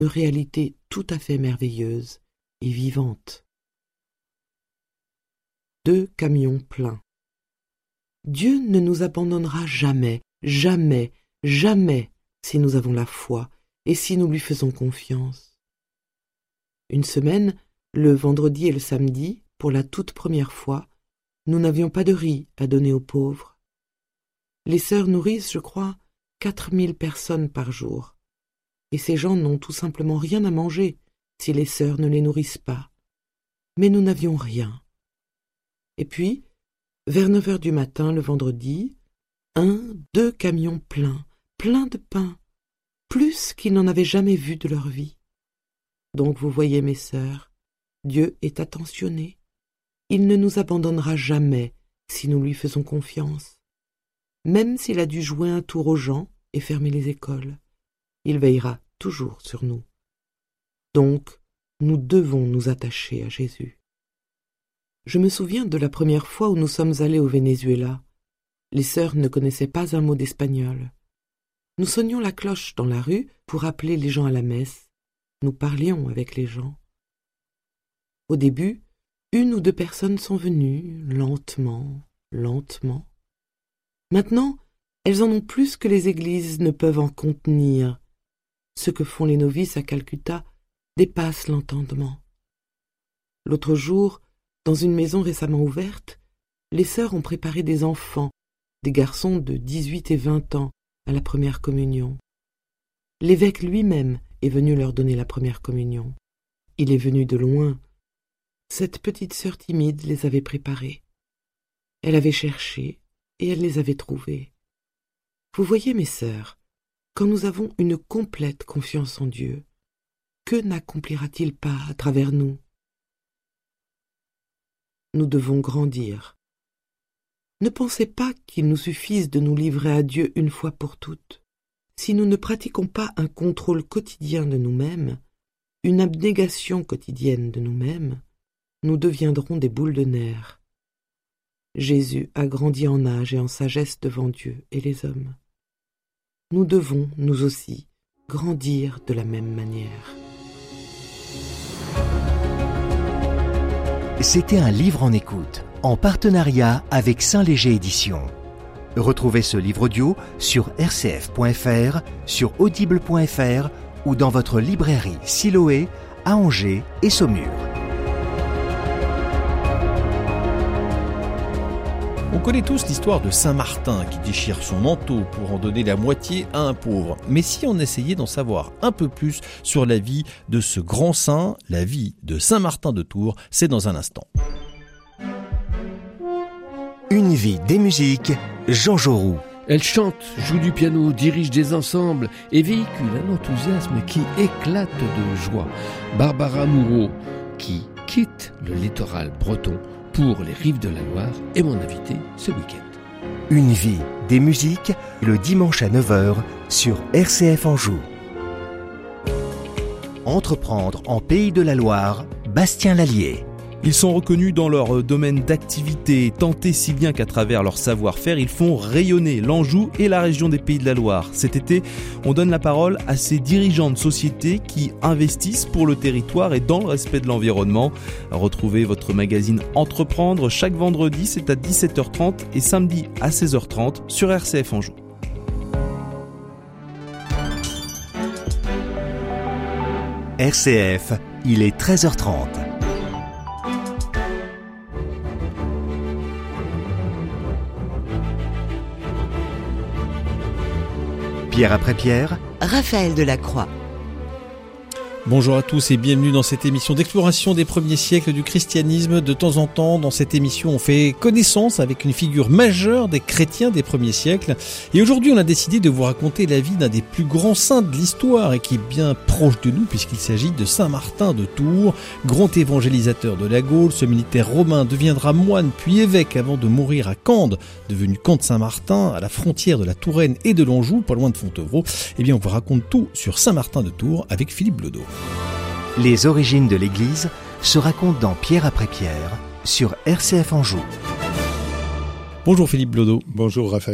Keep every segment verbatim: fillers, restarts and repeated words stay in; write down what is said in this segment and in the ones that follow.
une réalité tout à fait merveilleuse et vivante. Deux camions pleins. Dieu ne nous abandonnera jamais, jamais, jamais si nous avons la foi et si nous lui faisons confiance. Une semaine, le vendredi et le samedi, pour la toute première fois, nous n'avions pas de riz à donner aux pauvres. Les sœurs nourrissent, je crois, quatre mille personnes par jour. Et ces gens n'ont tout simplement rien à manger si les sœurs ne les nourrissent pas. Mais nous n'avions rien. Et puis, vers neuf heures du matin, le vendredi, un, deux camions pleins, pleins de pain, plus qu'ils n'en avaient jamais vu de leur vie. Donc vous voyez, mes sœurs, Dieu est attentionné. Il ne nous abandonnera jamais si nous lui faisons confiance. Même s'il a dû jouer un tour aux gens et fermer les écoles, il veillera toujours sur nous. Donc, nous devons nous attacher à Jésus. Je me souviens de la première fois où nous sommes allés au Venezuela. Les sœurs ne connaissaient pas un mot d'espagnol. Nous sonnions la cloche dans la rue pour appeler les gens à la messe. Nous parlions avec les gens. Au début, une ou deux personnes sont venues, lentement, lentement. Maintenant, elles en ont plus que les églises ne peuvent en contenir. Ce que font les novices à Calcutta dépasse l'entendement. L'autre jour, dans une maison récemment ouverte, les sœurs ont préparé des enfants, des garçons de dix-huit et vingt ans, à la première communion. L'évêque lui-même est venu leur donner la première communion. Il est venu de loin. Cette petite sœur timide les avait préparés. Elle avait cherché et elle les avait trouvés. Vous voyez, mes sœurs, quand nous avons une complète confiance en Dieu, que n'accomplira-t-il pas à travers nous? Nous devons grandir. Ne pensez pas qu'il nous suffise de nous livrer à Dieu une fois pour toutes. Si nous ne pratiquons pas un contrôle quotidien de nous-mêmes, une abnégation quotidienne de nous-mêmes, nous deviendrons des boules de nerfs. Jésus a grandi en âge et en sagesse devant Dieu et les hommes. Nous devons, nous aussi, grandir de la même manière. C'était un livre en écoute, en partenariat avec Saint-Léger Éditions. Retrouvez ce livre audio sur r c f point f r, sur audible point f r ou dans votre librairie Siloé à Angers et Saumur. On connaît tous l'histoire de Saint Martin qui déchire son manteau pour en donner la moitié à un pauvre. Mais si on essayait d'en savoir un peu plus sur la vie de ce grand saint, la vie de Saint Martin de Tours, c'est dans un instant. Une vie des musiques, Jean Jaurou. Elle chante, joue du piano, dirige des ensembles et véhicule un enthousiasme qui éclate de joie. Barbara Moureau, qui quitte le littoral breton pour les rives de la Loire, est mon invitée ce week-end. Une vie des musiques, le dimanche à neuf heures sur R C F Anjou. Entreprendre en Pays de la Loire, Bastien Lallier. Ils sont reconnus dans leur domaine d'activité, tentés si bien qu'à travers leur savoir-faire, ils font rayonner l'Anjou et la région des Pays de la Loire. Cet été, on donne la parole à ces dirigeants de sociétés qui investissent pour le territoire et dans le respect de l'environnement. Retrouvez votre magazine Entreprendre chaque vendredi, c'est à dix-sept heures trente et samedi à seize heures trente sur R C F Anjou. R C F, il est treize heures trente. Pierre après Pierre, Raphaël Delacroix. Bonjour à tous et bienvenue dans cette émission d'exploration des premiers siècles du christianisme. De temps en temps, dans cette émission, on fait connaissance avec une figure majeure des chrétiens des premiers siècles. Et aujourd'hui, on a décidé de vous raconter la vie d'un des plus grands saints de l'histoire et qui est bien proche de nous puisqu'il s'agit de Saint Martin de Tours, grand évangélisateur de la Gaule. Ce militaire romain deviendra moine puis évêque avant de mourir à Cande, devenu comte Saint-Martin à la frontière de la Touraine et de l'Anjou, pas loin de Fontevraud. Eh bien, on vous raconte tout sur Saint Martin de Tours avec Philippe Blodeau. Les origines de l'Église se racontent dans Pierre après Pierre sur R C F Anjou. Bonjour Philippe Blodeau. Bonjour Raphaël.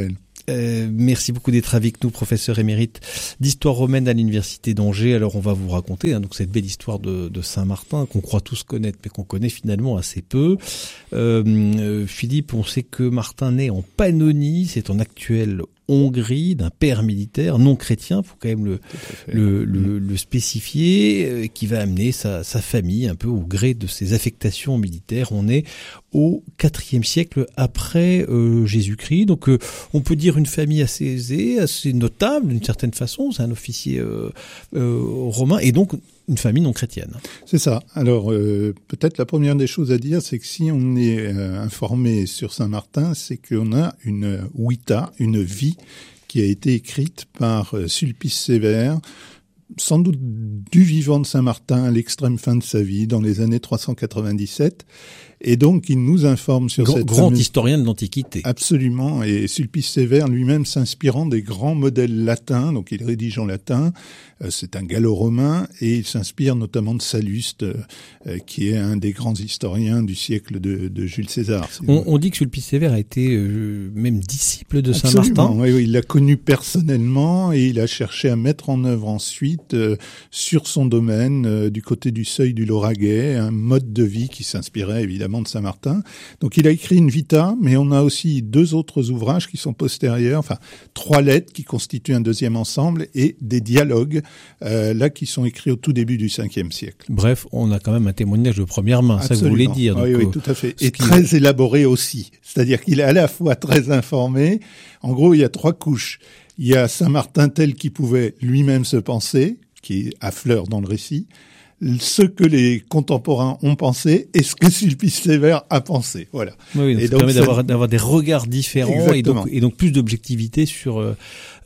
Euh, merci beaucoup d'être avec nous, professeur émérite d'histoire romaine à l'université d'Angers. Alors on va vous raconter hein, donc cette belle histoire de, de Saint-Martin qu'on croit tous connaître, mais qu'on connaît finalement assez peu. Euh, euh, Philippe, on sait que Martin naît en Pannonie, c'est en actuelle Hongrie, d'un père militaire non chrétien, faut quand même le le, le, le spécifier, euh, qui va amener sa, sa famille un peu au gré de ses affectations militaires. On est au quatrième siècle après euh, Jésus-Christ, donc euh, on peut dire une famille assez aisée, assez notable d'une certaine façon. C'est un officier euh, euh, romain et donc une famille non chrétienne. C'est ça. Alors, euh, peut-être la première des choses à dire, c'est que si on est euh, informé sur Saint-Martin, c'est qu'on a une vita, une vie qui a été écrite par euh, Sulpice Sévère, sans doute du vivant de Saint-Martin à l'extrême fin de sa vie, dans les années trois cent quatre-vingt-dix-sept. Et donc, il nous informe sur grand, cette grand fameuse... historien de l'Antiquité. Absolument. Et Sulpice Sévère lui-même s'inspirant des grands modèles latins, donc il rédige en latin, euh, c'est un gallo-romain, et il s'inspire notamment de Salluste, euh, qui est un des grands historiens du siècle de, de Jules César. Si on, on dit que Sulpice Sévère a été euh, même disciple de Absolument, Saint-Martin. Oui, oui, il l'a connu personnellement et il a cherché à mettre en œuvre ensuite, euh, sur son domaine, euh, du côté du seuil du Lauragais, un mode de vie qui s'inspirait évidemment de Saint-Martin. Donc il a écrit une vita, mais on a aussi deux autres ouvrages qui sont postérieurs, enfin trois lettres qui constituent un deuxième ensemble et des dialogues, euh, là qui sont écrits au tout début du cinquième siècle. Bref, on a quand même un témoignage de première main, Absolument. ça que vous voulez dire. Donc, oui, oui, euh, tout à fait. Et qui... très élaboré aussi. C'est-à-dire qu'il est à la fois très informé. En gros, il y a trois couches. Il y a Saint-Martin tel qu'il pouvait lui-même se penser, qui affleure dans le récit, ce que les contemporains ont pensé et ce que Sulpice Sévère a pensé. Voilà. Oui, donc et ça donc permet ça... d'avoir, d'avoir des regards différents et donc, Exactement. et donc plus d'objectivité sur, euh,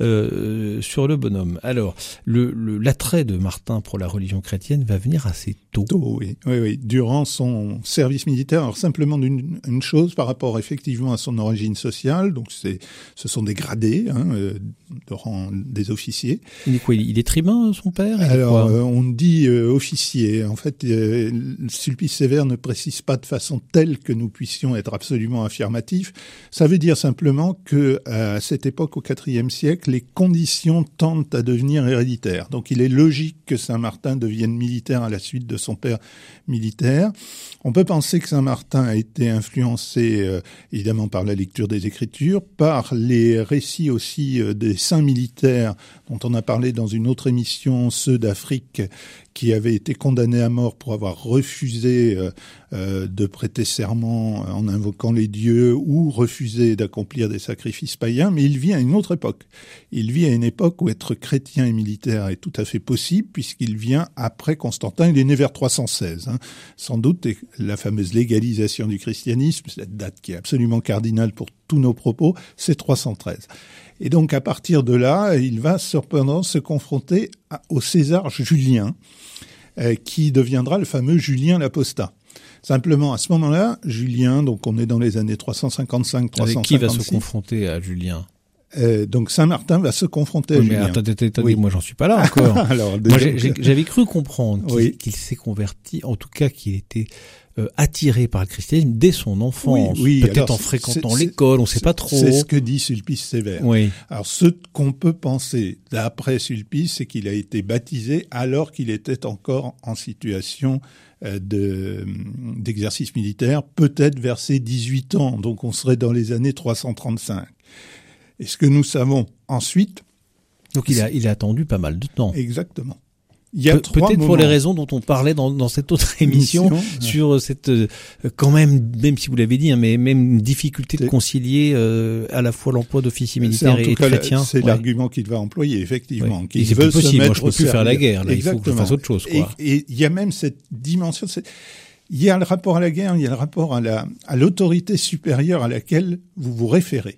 euh, sur le bonhomme. Alors, le, le, l'attrait de Martin pour la religion chrétienne va venir assez tôt. Tôt, oui. Oui, oui. Durant son service militaire, alors simplement d'une une chose par rapport effectivement à son origine sociale, donc c'est, ce sont des gradés, hein, euh, de rang des officiers. Il est quoi? Il est tribun, son père? Il Alors, est quoi euh, on dit euh, officier. En fait, euh, Sulpice Sévère ne précise pas de façon telle que nous puissions être absolument affirmatifs. Ça veut dire simplement que à cette époque, au quatrième siècle, les conditions tendent à devenir héréditaires. Donc, il est logique que Saint-Martin devienne militaire à la suite de son père militaire. On peut penser que Saint-Martin a été influencé, euh, évidemment, par la lecture des Écritures, par les récits aussi euh, des saints militaires dont on a parlé dans une autre émission, ceux d'Afrique, qui avaient été condamnés à mort pour avoir refusé euh, euh, de prêter serment en invoquant les dieux ou refusé d'accomplir des sacrifices païens, mais il vit à une autre époque. Il vit à une époque où être chrétien et militaire est tout à fait possible, puisqu'il vient après Constantin, il est né vers trois cent seize. Hein. Sans doute, la fameuse légalisation du christianisme, cette date qui est absolument cardinale pour tous nos propos, c'est trois cent treize. Et donc, à partir de là, il va cependant se confronter à, au César Julien, euh, qui deviendra le fameux Julien l'Apostat. Simplement, à ce moment-là, Julien, donc on est dans les années trois cent cinquante-cinq trois cent cinquante-six. Avec qui va se confronter à Julien? Euh, donc Saint-Martin va se confronter oui, à mais Julien. Attendez, attendez, oui. Moi j'en suis pas là encore. Alors, moi j'ai, j'ai, j'avais cru comprendre qu'il, oui. qu'il s'est converti, en tout cas qu'il était euh, attiré par le christianisme dès son enfance, oui, oui. peut-être Alors, en fréquentant c'est, l'école, on ne sait pas trop. C'est ce que dit Sulpice Sévère. Oui. Alors ce qu'on peut penser d'après Sulpice, c'est qu'il a été baptisé alors qu'il était encore en situation de, d'exercice militaire, peut-être vers ses dix-huit ans, donc on serait dans les années trois cent trente-cinq. Et ce que nous savons ensuite... Donc il a, il a attendu pas mal de temps. Exactement. Il y a Pe- trois peut-être moments. pour les raisons dont on parlait dans, dans cette autre émission, Mission, sur cette euh, quand même, même si vous l'avez dit, hein, mais même une difficulté de concilier euh, à la fois l'emploi d'officier militaire et chrétien. La, c'est ouais. l'argument qu'il va employer, effectivement. Ouais. Qu'il c'est veut plus possible. se mettre Moi, je peux plus faire la guerre. Là, il faut que je fasse autre chose. Quoi. Et il y a même cette dimension. Cette... Il y a le rapport à la guerre, il y a le rapport à la à l'autorité supérieure à laquelle vous vous référez.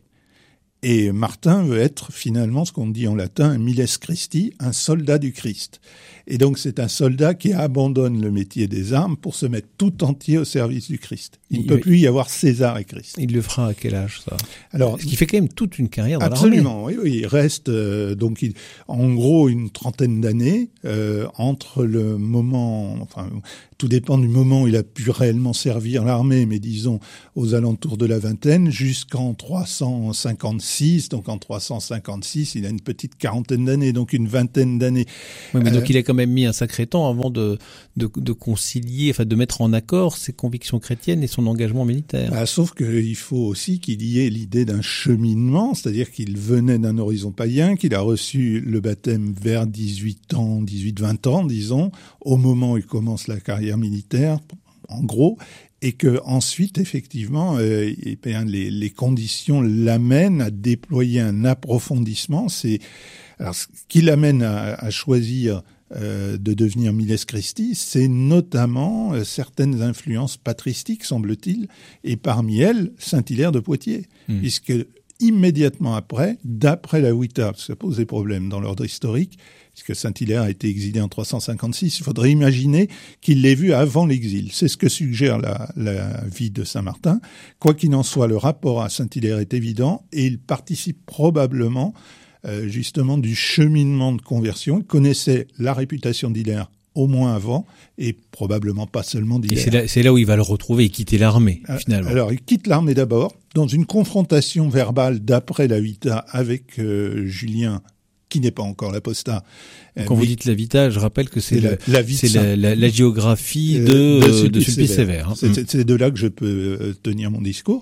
Et Martin veut être finalement ce qu'on dit en latin un miles Christi, un soldat du Christ. Et donc c'est un soldat qui abandonne le métier des armes pour se mettre tout entier au service du Christ. Il, il ne peut plus y avoir César et Christ. Il le fera à quel âge ça? Alors, ce qui fait quand même toute une carrière dans absolument, l'armée. Oui, oui, il reste euh, donc il, en gros une trentaine d'années euh, entre le moment, enfin tout dépend du moment où il a pu réellement servir l'armée, mais disons aux alentours de la vingtaine, jusqu'en trois cent cinquante-six. Donc en trois cent cinquante-six, il a une petite quarantaine d'années, donc une vingtaine d'années. Oui, mais euh, donc il a quand même mis un sacré temps avant de, de, de concilier, enfin de mettre en accord ses convictions chrétiennes et son engagement militaire. Bah, sauf qu'il faut aussi qu'il y ait l'idée d'un cheminement, c'est-à-dire qu'il venait d'un horizon païen, qu'il a reçu le baptême vers dix-huit ans, dix-huit vingt ans, disons, au moment où il commence la carrière militaire, en gros, et que ensuite, effectivement, euh, eh bien, les, les conditions l'amènent à déployer un approfondissement. C'est alors ce qui l'amène à, à choisir euh, de devenir Miles Christi, c'est notamment euh, certaines influences patristiques, semble-t-il, et parmi elles, Saint-Hilaire de Poitiers, mmh. puisque immédiatement après, d'après la Wita, parce que ça pose des problèmes dans l'ordre historique, puisque Saint-Hilaire a été exilé en trois cent cinquante-six, il faudrait imaginer qu'il l'ait vu avant l'exil. C'est ce que suggère la, la vie de Saint-Martin. Quoi qu'il en soit, le rapport à Saint-Hilaire est évident et il participe probablement euh, justement du cheminement de conversion. Il connaissait la réputation d'Hilaire au moins avant, et probablement pas seulement d'Hilaire. Et c'est là, c'est là où il va le retrouver et quitter l'armée, finalement. Alors, il quitte l'armée d'abord, dans une confrontation verbale d'après la Vita avec euh, Julien, qui n'est pas encore l'apostat. Quand vous dites la Vita, je rappelle que c'est, c'est, le, la, la, c'est la, la, la géographie de, euh, de Sulpice Sévère. Hein. C'est, c'est de là que je peux tenir mon discours.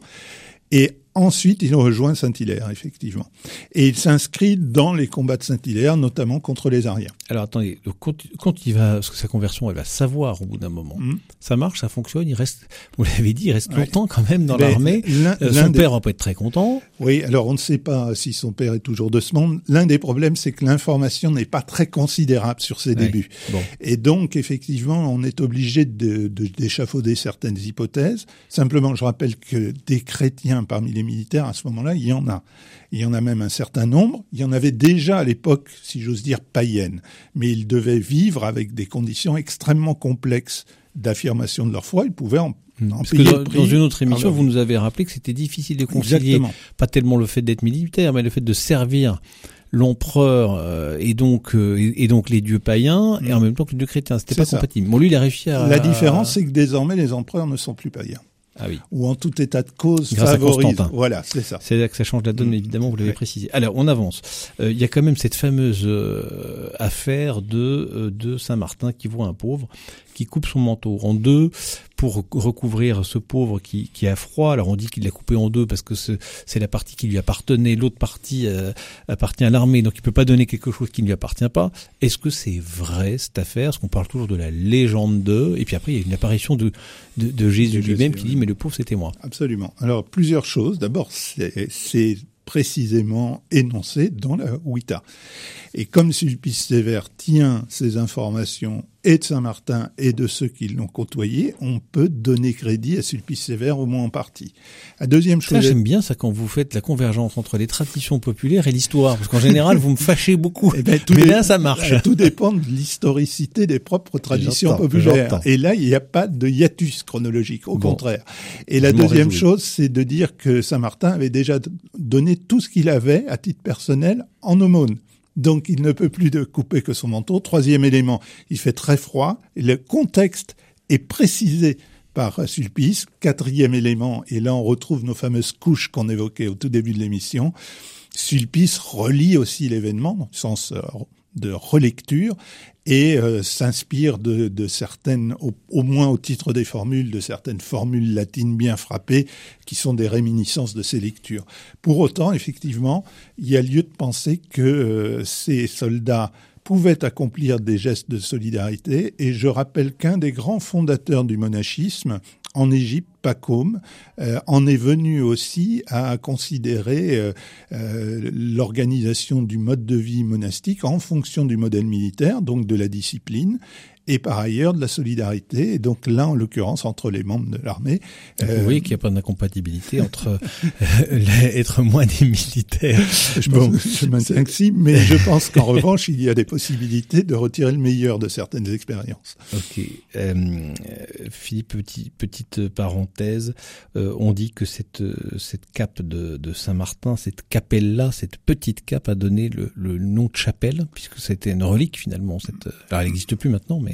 Et ensuite, il rejoint Saint-Hilaire, effectivement. Et il s'inscrit dans les combats de Saint-Hilaire, notamment contre les Ariens. Alors attendez, quand, quand il va, parce que sa conversion, elle va savoir au bout d'un moment. Mmh. Ça marche, ça fonctionne, il reste, vous l'avez dit, il reste ouais. longtemps quand même dans ben, l'armée. L'un, euh, l'un son des... père va pas être très content. Oui, alors on ne sait pas si son père est toujours de ce monde. L'un des problèmes, c'est que l'information n'est pas très considérable sur ses ouais. débuts. Bon. Et donc, effectivement, on est obligé de, de, d'échafauder certaines hypothèses. Simplement, je rappelle que des chrétiens parmi les militaires, à ce moment-là, il y en a. Il y en a même un certain nombre. Il y en avait déjà à l'époque, si j'ose dire, païenne. Mais ils devaient vivre avec des conditions extrêmement complexes d'affirmation de leur foi. Ils pouvaient en, en Parce payer que dans, le prix. Dans une autre émission, vous nous avez rappelé que c'était difficile de concilier, Exactement. Pas tellement le fait d'être militaire, mais le fait de servir l'empereur euh, et donc euh, et, et donc les dieux païens mmh. et en même temps que les dieux chrétiens. C'était C'est pas ça. compatible. Bon, lui, il a réussi à... La différence, c'est que désormais, les empereurs ne sont plus païens. Ah oui. Ou en tout état de cause Grâce favorise. À Constantin. Voilà, c'est ça. C'est là que ça change la donne, mais évidemment, vous l'avez ouais. précisé. Alors, on avance. Il euh, y a quand même cette fameuse euh, affaire de euh, de Saint-Martin qui voit un pauvre qui coupe son manteau en deux pour recouvrir ce pauvre qui, qui a froid. Alors on dit qu'il l'a coupé en deux parce que c'est, c'est la partie qui lui appartenait, l'autre partie euh, appartient à l'armée, donc il peut pas donner quelque chose qui ne lui appartient pas. Est-ce que c'est vrai cette affaire? Parce qu'on parle toujours de la légende de, et puis après il y a une apparition de, de, de Jésus de lui-même Jésus, qui dit mais le pauvre c'était moi. Absolument. Alors plusieurs choses. D'abord c'est, c'est précisément énoncé dans la Wita. Et comme Sulpice Sévère tient ces informations et de Saint-Martin et de ceux qui l'ont côtoyé, on peut donner crédit à Sulpice Sévère au moins en partie. La deuxième chose... Ça, j'aime bien ça quand vous faites la convergence entre les traditions populaires et l'histoire, parce qu'en général, vous me fâchez beaucoup. Eh ben, tout Mais dé... là, ça marche. Tout dépend de l'historicité des propres traditions j'entends, populaires. J'entends. Et là, il n'y a pas de hiatus chronologique, au bon. contraire. Et la deuxième chose, c'est de dire que Saint-Martin avait déjà donné tout ce qu'il avait, à titre personnel, en aumône. Donc, il ne peut plus de couper que son manteau. Troisième élément, il fait très froid. Et le contexte est précisé par Sulpice. Quatrième élément, et là on retrouve nos fameuses couches qu'on évoquait au tout début de l'émission. Sulpice relie aussi l'événement, dans le sens de relecture, et euh, s'inspire de, de certaines, au, au moins au titre des formules, de certaines formules latines bien frappées, qui sont des réminiscences de ces lectures. Pour autant, effectivement, il y a lieu de penser que euh, ces soldats pouvaient accomplir des gestes de solidarité, et je rappelle qu'un des grands fondateurs du monachisme en Égypte, Pacôme, euh, en est venu aussi à considérer euh, euh, l'organisation du mode de vie monastique en fonction du modèle militaire, donc de la discipline, et par ailleurs de la solidarité, et donc là, en l'occurrence, entre les membres de l'armée. Euh, vous voyez qu'il n'y a pas d'incompatibilité entre euh, être moins des militaires. Je, bon. pense, je maintiens que si, mais je pense qu'en revanche, il y a des possibilités de retirer le meilleur de certaines expériences. Ok. Euh, Philippe, petit, petite parenthèse, euh, on dit que cette, cette cape de, de Saint-Martin, cette capelle-là, cette petite cape a donné le, le nom de chapelle, puisque c'était une relique finalement. Cette, alors elle n'existe plus maintenant, mais... Non.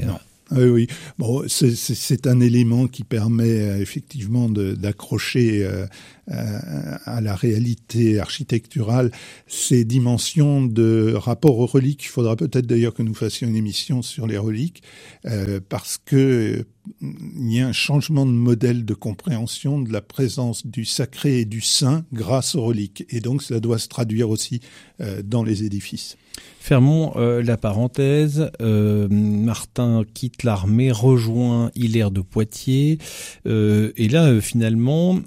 Oui, oui. Bon, c'est, c'est, c'est un élément qui permet euh, effectivement de, d'accrocher euh, euh, à la réalité architecturale ces dimensions de rapport aux reliques. Il faudra peut-être d'ailleurs que nous fassions une émission sur les reliques, euh, parce que euh, il y a un changement de modèle de compréhension de la présence du sacré et du saint grâce aux reliques. Et donc, ça doit se traduire aussi euh, dans les édifices. Fermons euh, la parenthèse. Euh, Martin quitte l'armée, rejoint Hilaire de Poitiers, euh, et là euh, finalement,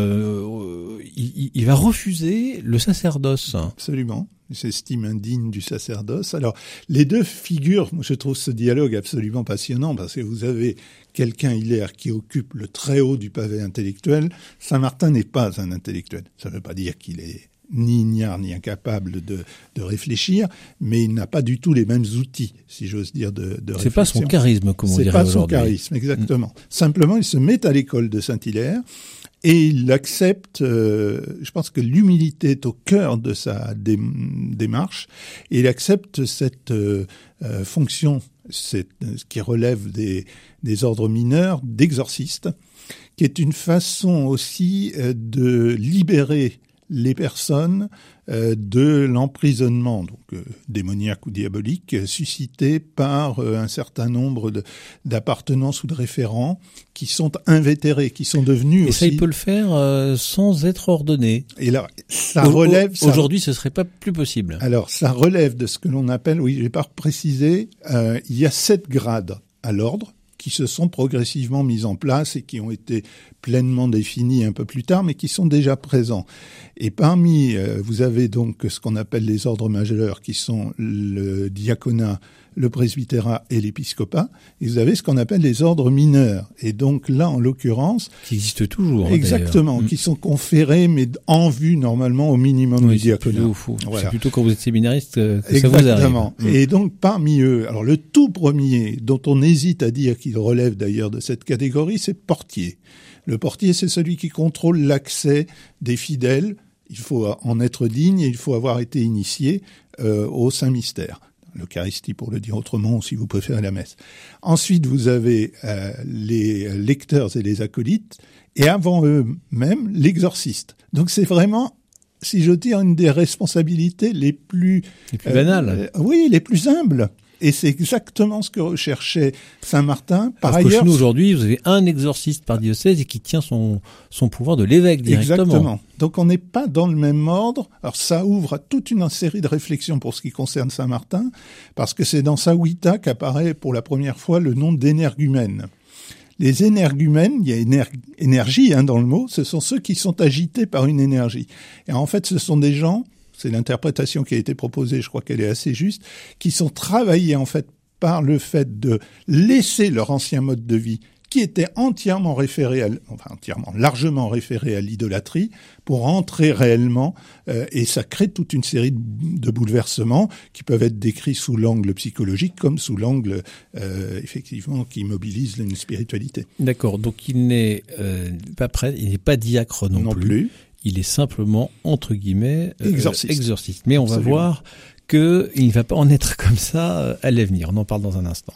euh, il, il va refuser le sacerdoce. Absolument. Il s'estime indigne du sacerdoce. Alors, les deux figures, je trouve ce dialogue absolument passionnant, parce que vous avez quelqu'un, Hilaire, qui occupe le très haut du pavé intellectuel. Saint-Martin n'est pas un intellectuel. Ça ne veut pas dire qu'il est ni ignare ni incapable de, de réfléchir, mais il n'a pas du tout les mêmes outils, si j'ose dire, de, de réflexion. C'est pas son charisme, comme on dirait aujourd'hui. C'est pas son charisme, exactement. Mmh. Simplement, il se met à l'école de Saint-Hilaire et il accepte, euh, je pense que l'humilité est au cœur de sa dé- démarche, et il accepte cette euh, euh, fonction, cette, qui relève des, des ordres mineurs, d'exorciste, qui est une façon aussi euh, de libérer les personnes euh, de l'emprisonnement, donc euh, démoniaque ou diabolique, euh, suscité par euh, un certain nombre de, d'appartenances ou de référents qui sont invétérés, qui sont devenus et aussi... Et ça, il peut le faire euh, sans être ordonné. Et là, ça relève... Au, aujourd'hui, ça... ce serait pas plus possible. Alors, ça relève de ce que l'on appelle, oui, je n'ai pas précisé, euh, il y a sept grades à l'ordre qui se sont progressivement mis en place et qui ont été pleinement définis un peu plus tard, mais qui sont déjà présents. Et parmi, euh, vous avez donc ce qu'on appelle les ordres majeurs, qui sont le diaconat, le presbytérat et l'épiscopat, et vous avez ce qu'on appelle les ordres mineurs. Et donc là, en l'occurrence... Qui existent toujours. Exactement, mmh. qui sont conférés, mais en vue, normalement, au minimum oui, du diaconat. C'est plutôt, voilà. c'est plutôt quand vous êtes séminariste que Exactement. ça vous arrive. Exactement. Mmh. Et donc, parmi eux, alors le tout premier, dont on hésite à dire qu'il relève d'ailleurs de cette catégorie, c'est portier. Le portier, c'est celui qui contrôle l'accès des fidèles. Il faut en être digne et il faut avoir été initié euh, au Saint-Mystère. L'Eucharistie, pour le dire autrement, ou si vous préférez la messe. Ensuite, vous avez euh, les lecteurs et les acolytes, et avant eux-mêmes, l'exorciste. Donc c'est vraiment, si je dis, une des responsabilités les plus... Les plus banales. Euh, oui, les plus humbles. Et c'est exactement ce que recherchait Saint-Martin. Par Alors ailleurs, que chez nous, aujourd'hui, vous avez un exorciste par diocèse et qui tient son, son pouvoir de l'évêque directement. Exactement. Donc on n'est pas dans le même ordre. Alors ça ouvre à toute une série de réflexions pour ce qui concerne Saint-Martin, parce que c'est dans sa Vita qu'apparaît pour la première fois le nom d'énergumène. Les énergumènes, il y a éner- énergie hein, dans le mot, ce sont ceux qui sont agités par une énergie. Et en fait, ce sont des gens... c'est l'interprétation qui a été proposée, je crois qu'elle est assez juste, qui sont travaillés en fait par le fait de laisser leur ancien mode de vie, qui était entièrement référé, à, enfin entièrement, largement référé à l'idolâtrie, pour entrer réellement, euh, et ça crée toute une série de, de bouleversements qui peuvent être décrits sous l'angle psychologique comme sous l'angle, euh, effectivement, qui mobilise une spiritualité. D'accord, donc il n'est euh, pas prêtre, il n'est pas diacre non, non plus. plus. Il est simplement, entre guillemets, euh, exorciste. exorciste. Mais on Absolument. va voir qu'il ne va pas en être comme ça euh, à l'avenir. On en parle dans un instant.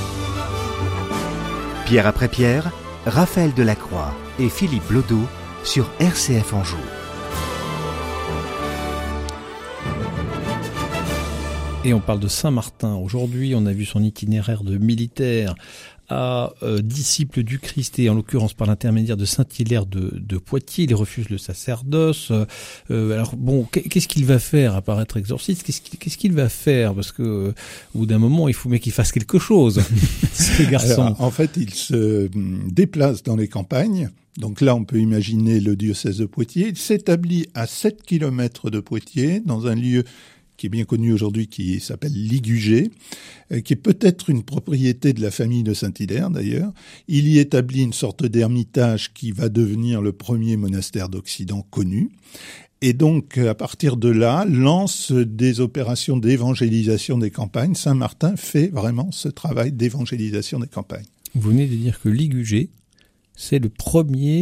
Pierre après pierre, Raphaël Delacroix et Philippe Blodeau sur R C F Anjou. Et on parle de Saint-Martin. Aujourd'hui, on a vu son itinéraire de militaire à euh, disciple du Christ, et en l'occurrence par l'intermédiaire de Saint-Hilaire de, de Poitiers. Il refuse le sacerdoce. Euh, alors bon, qu'est-ce qu'il va faire à part être exorciste? Qu'est-ce qu'il, qu'est-ce qu'il va faire? Parce que euh, au bout d'un moment, il faut bien qu'il fasse quelque chose, ce garçon. Alors, en fait, il se déplace dans les campagnes. Donc là, on peut imaginer le diocèse de Poitiers. Il s'établit à sept kilomètres de Poitiers, dans un lieu qui est bien connu aujourd'hui, qui s'appelle Ligugé, euh, qui est peut-être une propriété de la famille de Saint-Hilaire d'ailleurs. Il y établit une sorte d'ermitage qui va devenir le premier monastère d'Occident connu. Et donc, à partir de là, lance des opérations d'évangélisation des campagnes. Saint-Martin fait vraiment ce travail d'évangélisation des campagnes. Vous venez de dire que Ligugé, c'est le premier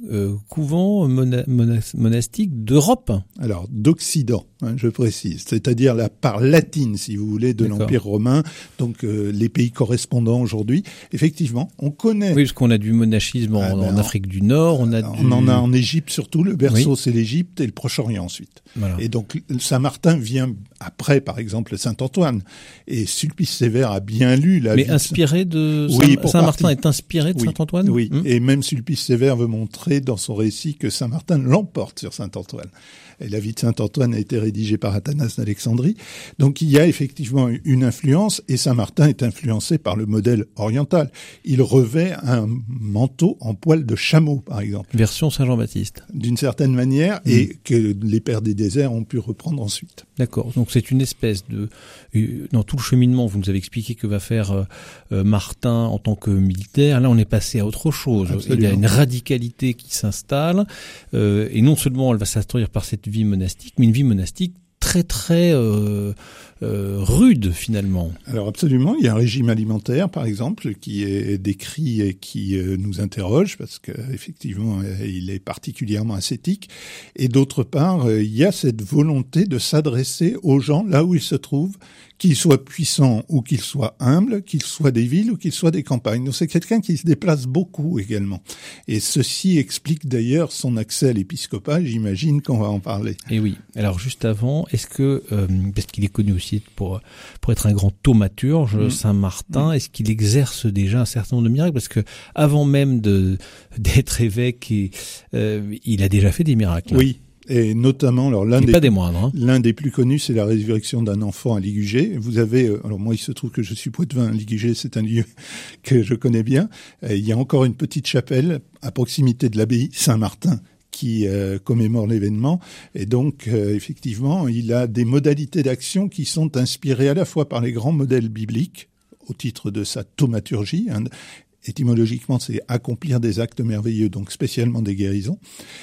euh, couvent mona- mona- monastique d'Europe. Alors, d'Occident, hein, je précise, c'est-à-dire la part latine, si vous voulez, de D'accord. l'Empire romain, donc euh, les pays correspondants aujourd'hui. Effectivement, on connaît... Oui, parce qu'on a du monachisme en, Ah ben, en Afrique du Nord, on a on du... en a en Égypte surtout, le berceau Oui. c'est l'Égypte et le Proche-Orient ensuite. Voilà. Et donc Saint-Martin vient après, par exemple, Saint-Antoine. Et Sulpice Sévère a bien lu la Mais vie de inspiré de Oui, Saint- pour Saint-Martin partie. est inspiré de Oui, Saint-Antoine. Oui, Hum. et même Sulpice Sévère veut montrer dans son récit que Saint-Martin l'emporte sur Saint-Antoine. Et la vie de Saint-Antoine a été rédigée par Athanas d'Alexandrie. Donc il y a effectivement une influence, et Saint-Martin est influencé par le modèle oriental. Il revêt un manteau en poil de chameau, par exemple, Version Saint-Jean-Baptiste. d'une certaine manière, Mmh. et que les pères des déserts ont pu reprendre ensuite. D'accord. Donc c'est une espèce de euh, dans tout le cheminement. Vous nous avez expliqué que va faire euh, euh, Martin en tant que militaire. Là, on est passé à autre chose. Absolument. Il y a une radicalité qui s'installe, euh, et non seulement elle va s'instruire par cette vie monastique, mais une vie monastique très très euh, euh, rude finalement. Alors absolument, il y a un régime alimentaire, par exemple, qui est décrit et qui euh, nous interroge, parce qu'effectivement, euh, il est particulièrement ascétique. Et d'autre part, euh, il y a cette volonté de s'adresser aux gens là où ils se trouvent, qu'ils soient puissants ou qu'ils soient humbles, qu'ils soient des villes ou qu'ils soient des campagnes. Donc c'est quelqu'un qui se déplace beaucoup également. Et ceci explique d'ailleurs son accès à l'épiscopat, j'imagine qu'on va en parler. Et oui. Alors juste avant, est-ce que euh, parce qu'il est connu aussi pour pour être un grand thaumaturge, Mmh. Saint-Martin, Mmh. est-ce qu'il exerce déjà un certain nombre de miracles? Parce que avant même de d'être évêque, et, euh, il a déjà fait des miracles. Oui, et notamment, alors l'un Et des pas des moindres. Hein. L'un des plus connus, c'est la résurrection d'un enfant à Ligugé. Vous avez, euh, alors moi, il se trouve que je suis poitevin. Ligugé, c'est un lieu que je connais bien. Euh, il y a encore une petite chapelle à proximité de l'abbaye Saint-Martin qui euh, commémore l'événement. Et donc, euh, effectivement, il a des modalités d'action qui sont inspirées à la fois par les grands modèles bibliques, au titre de sa thaumaturgie, hein. Étymologiquement, c'est accomplir des actes merveilleux, donc spécialement des guérisons.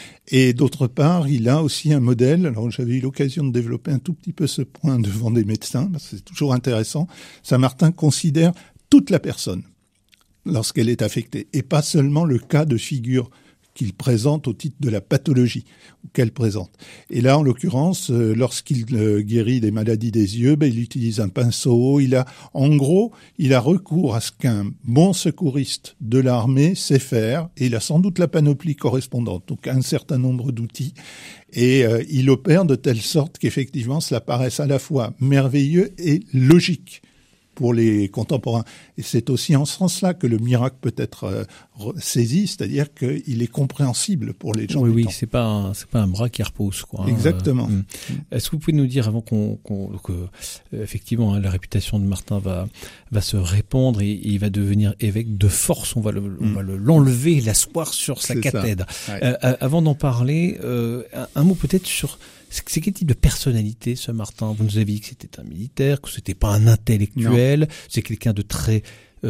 Et d'autre part, il a aussi un modèle. Alors, j'avais eu l'occasion de développer un tout petit peu ce point devant des médecins, parce que c'est toujours intéressant. Saint-Martin considère toute la personne lorsqu'elle est affectée, et pas seulement le cas de figure qu'il présente au titre de la pathologie qu'elle présente. Et là, en l'occurrence, euh, lorsqu'il euh, guérit des maladies des yeux, ben, il utilise un pinceau. Il a, en gros, il a recours à ce qu'un bon secouriste de l'armée sait faire, et il a sans doute la panoplie correspondante, donc un certain nombre d'outils. Et euh, il opère de telle sorte qu'effectivement, cela paraisse à la fois merveilleux et logique pour les contemporains. Et c'est aussi en ce sens-là que le miracle peut être euh, saisi, c'est-à-dire qu'il est compréhensible pour les gens Oui, du oui, temps. c'est pas un, c'est pas un bras qui repose, quoi. Hein. Exactement. Euh, Est-ce que vous pouvez nous dire, avant qu'on, qu'on que euh, effectivement, hein, la réputation de Martin va va se répandre, et, et il va devenir évêque de force. On va le, on Mm. va le, l'enlever, l'asseoir sur sa C'est ça. cathèdre. Ouais. Euh, euh, avant d'en parler, euh, un, un mot peut-être sur c'est c'est quel type de personnalité, ce Martin? Vous nous avez dit que c'était un militaire, que c'était pas un intellectuel, c'est quelqu'un de très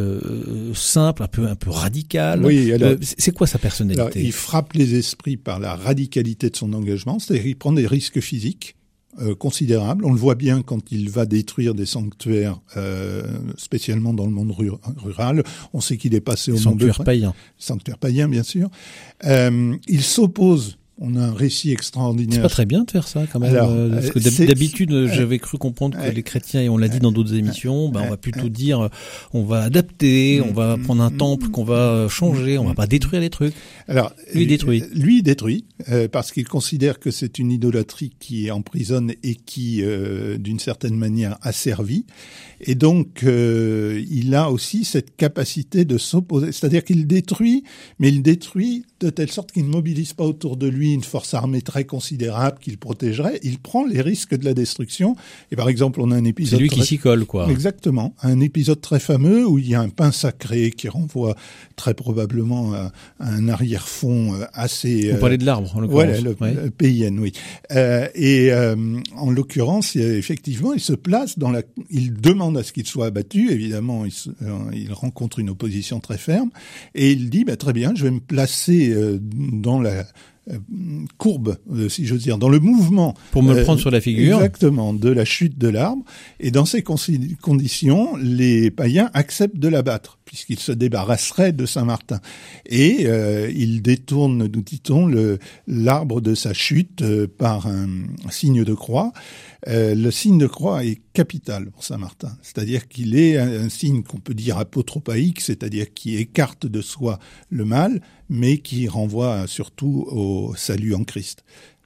euh, simple, un peu un peu radical. Oui, alors, Euh, c'est c'est quoi sa personnalité? alors, il frappe les esprits par la radicalité de son engagement, c'est-à-dire qu'il prend des risques physiques euh, considérables. On le voit bien quand il va détruire des sanctuaires, euh, spécialement dans le monde ru- rural. On sait qu'il est passé au monde de Sanctuaire païen. sanctuaire païen, bien sûr. Euh, il s'oppose. On a un récit C'est extraordinaire. pas très bien de faire ça, quand même. Alors, euh, parce que euh, d'hab- c'est- d'habitude, euh, j'avais cru comprendre que euh, les chrétiens, et on l'a dit dans d'autres émissions, ben, on va euh, plutôt dire, euh, on va adapter, on va mm, prendre un mm, temple qu'on va changer, on va pas détruire les trucs. Alors, Lui, il détruit. euh, Lui, il détruit, euh, parce qu'il considère que c'est une idolâtrie qui emprisonne et qui, euh, d'une certaine manière, asservit. Et donc, euh, il a aussi cette capacité de s'opposer. C'est-à-dire qu'il détruit, mais il détruit de telle sorte qu'il ne mobilise pas autour de lui une force armée très considérable qu'il protégerait. Il prend les risques de la destruction. Et par exemple, on a un C'est épisode... lui qui très- s'y colle, quoi. Exactement. Un épisode très fameux où il y a un pain sacré qui renvoie très probablement à, à un arrière-fond euh, assez... Vous euh, parlez de l'arbre, en l'occurrence. Voilà, le, Ouais. le P I N, oui. Euh, et euh, en l'occurrence, il- effectivement, il se place dans la... Il demande à ce qu'il soit abattu. Évidemment, il, se- euh, il rencontre une opposition très ferme. Et il dit, bah, très bien, je vais me placer euh, dans la... euh, courbe, euh, si j'ose dire, dans le mouvement. Pour me le euh, prendre sur la figure. Exactement, de la chute de l'arbre. Et dans ces con- conditions, les païens acceptent de l'abattre, puisqu'ils se débarrasseraient de Saint-Martin. Et euh, ils détournent, nous dit-on, le, l'arbre de sa chute euh, par un, un signe de croix. Euh, le signe de croix est capital pour Saint-Martin, c'est-à-dire qu'il est un, un signe qu'on peut dire apotropaïque, c'est-à-dire qui écarte de soi le mal, mais qui renvoie surtout au salut en Christ.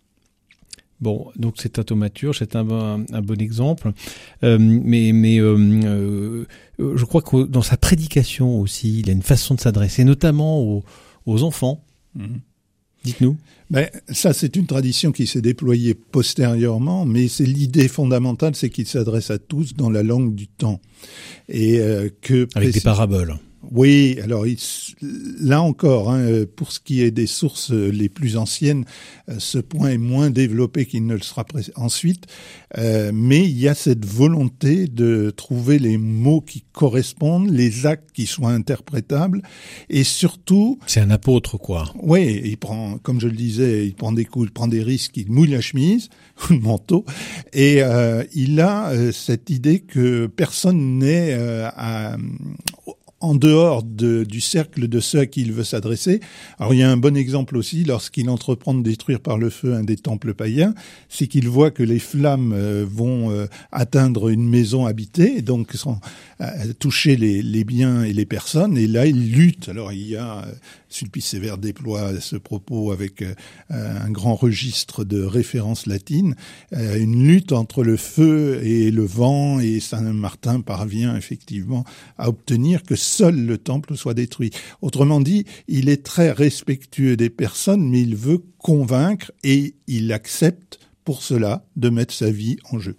Bon, donc c'est un thaumaturge, c'est un, un, un bon exemple, euh, mais, mais euh, euh, je crois que dans sa prédication aussi, il a une façon de s'adresser, notamment aux, aux enfants. Mmh. Dites-nous. Ben, ça, c'est une tradition qui s'est déployée postérieurement, mais c'est l'idée fondamentale, c'est qu'il s'adresse à tous dans la langue du temps. Et euh, que avec des paraboles. Oui, alors il, là encore, hein, pour ce qui est des sources les plus anciennes, ce point est moins développé qu'il ne le sera pré- ensuite, euh, mais il y a cette volonté de trouver les mots qui correspondent, les actes qui soient interprétables, et surtout... C'est un apôtre, quoi. Oui, il prend, comme je le disais, il prend des coups, il prend des risques, il mouille la chemise, ou le manteau, et euh, il a euh, cette idée que personne n'est euh, à... en dehors de, du cercle de ceux à qui il veut s'adresser. Alors il y a un bon exemple aussi, lorsqu'il entreprend de détruire par le feu un des temples païens, c'est qu'il voit que les flammes euh, vont euh, atteindre une maison habitée, et donc sans, euh, toucher les, les biens et les personnes, et là il lutte. Alors il y a, euh, Sulpice Sévère déploie ce propos avec euh, un grand registre de références latines, euh, une lutte entre le feu et le vent, et Saint-Martin parvient effectivement à obtenir que seul le temple soit détruit. Autrement dit, il est très respectueux des personnes, mais il veut convaincre et il accepte pour cela de mettre sa vie en jeu.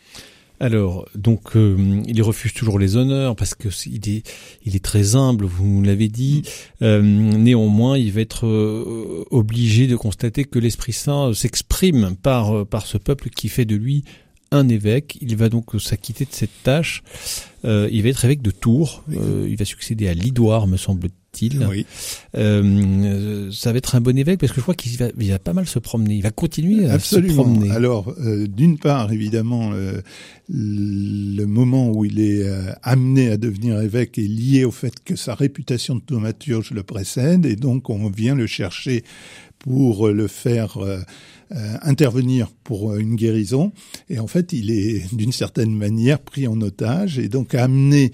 Alors, donc, euh, il refuse toujours les honneurs parce que il est, il est très humble, vous l'avez dit. Euh, néanmoins, il va être euh, obligé de constater que l'Esprit Saint s'exprime par par ce peuple qui fait de lui un évêque. Il va donc s'acquitter de cette tâche. Euh, il va être évêque de Tours. Euh, il va succéder à Lidoire, me semble-t-il. Oui. Euh, ça va être un bon évêque parce que je crois qu'il va, il va pas mal se promener. Il va continuer à Absolument. se promener. Alors, euh, d'une part, évidemment, euh, le moment où il est euh, amené à devenir évêque est lié au fait que sa réputation de thaumaturge le précède, et donc on vient le chercher pour le faire euh, euh, intervenir pour une guérison. Et en fait, il est d'une certaine manière pris en otage et donc amené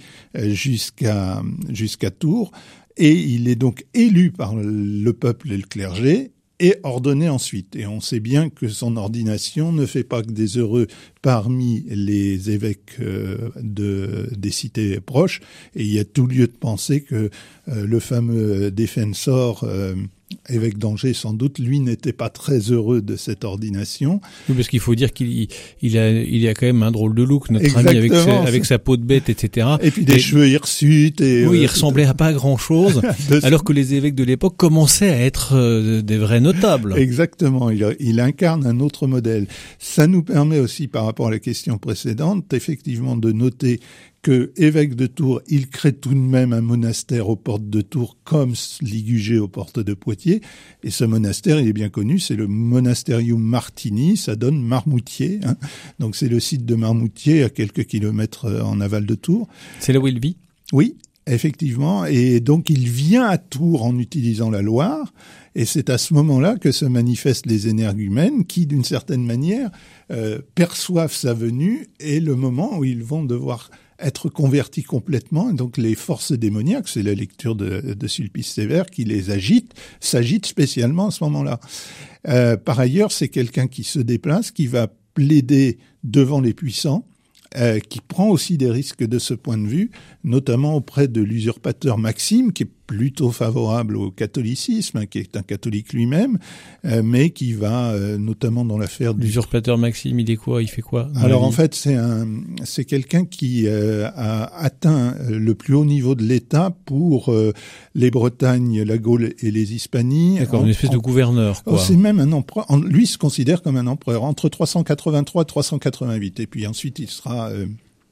jusqu'à jusqu'à Tours. Et il est donc élu par le peuple et le clergé et ordonné ensuite. Et on sait bien que son ordination ne fait pas que des heureux parmi les évêques euh, de, des cités proches. Et il y a tout lieu de penser que euh, le fameux défenseur, euh, évêque d'Angers, sans doute, lui n'était pas très heureux de cette ordination. Oui, parce qu'il faut dire qu'il il a, il a quand même un drôle de look, notre Exactement. ami, avec sa, avec sa peau de bête, et cetera. Et puis des et, cheveux hirsutes. Et, oui, euh, il ressemblait à pas grand-chose, alors que les évêques de l'époque commençaient à être euh, des vrais notables. Exactement, il, il incarne un autre modèle. Ça nous permet aussi, par rapport à la question précédente, effectivement de noter que, évêque de Tours, il crée tout de même un monastère aux portes de Tours, comme Ligugé aux portes de Poitiers. Et ce monastère, il est bien connu, c'est le Monasterium Martini, ça donne Marmoutier. Hein. Donc c'est le site de Marmoutier, à quelques kilomètres en aval de Tours. C'est là où il vit ? Oui, effectivement. Et donc il vient à Tours en utilisant la Loire. Et c'est à ce moment-là que se manifestent les énergumènes qui, d'une certaine manière, euh, perçoivent sa venue et le moment où ils vont devoir être convertis complètement. Et donc les forces démoniaques, c'est la lecture de, de Sulpice Sévère qui les agite, s'agite spécialement à ce moment-là. Euh, par ailleurs, c'est quelqu'un qui se déplace, qui va plaider devant les puissants, Euh, qui prend aussi des risques de ce point de vue, notamment auprès de l'usurpateur Maxime, qui est plutôt favorable au catholicisme, hein, qui est un catholique lui-même, euh, mais qui va, euh, notamment dans l'affaire du... L'usurpateur Maxime, il est quoi ? Il fait quoi ? Alors en fait, c'est un, c'est quelqu'un qui euh, a atteint le plus haut niveau de l'État pour euh, les Bretagnes, la Gaule et les Hispanies. D'accord, en, une espèce en, de gouverneur, quoi. Oh, c'est même un empereur. En, lui se considère comme un empereur entre trois cent quatre-vingt-trois et trois cent quatre-vingt-huit. Et puis ensuite, il sera euh,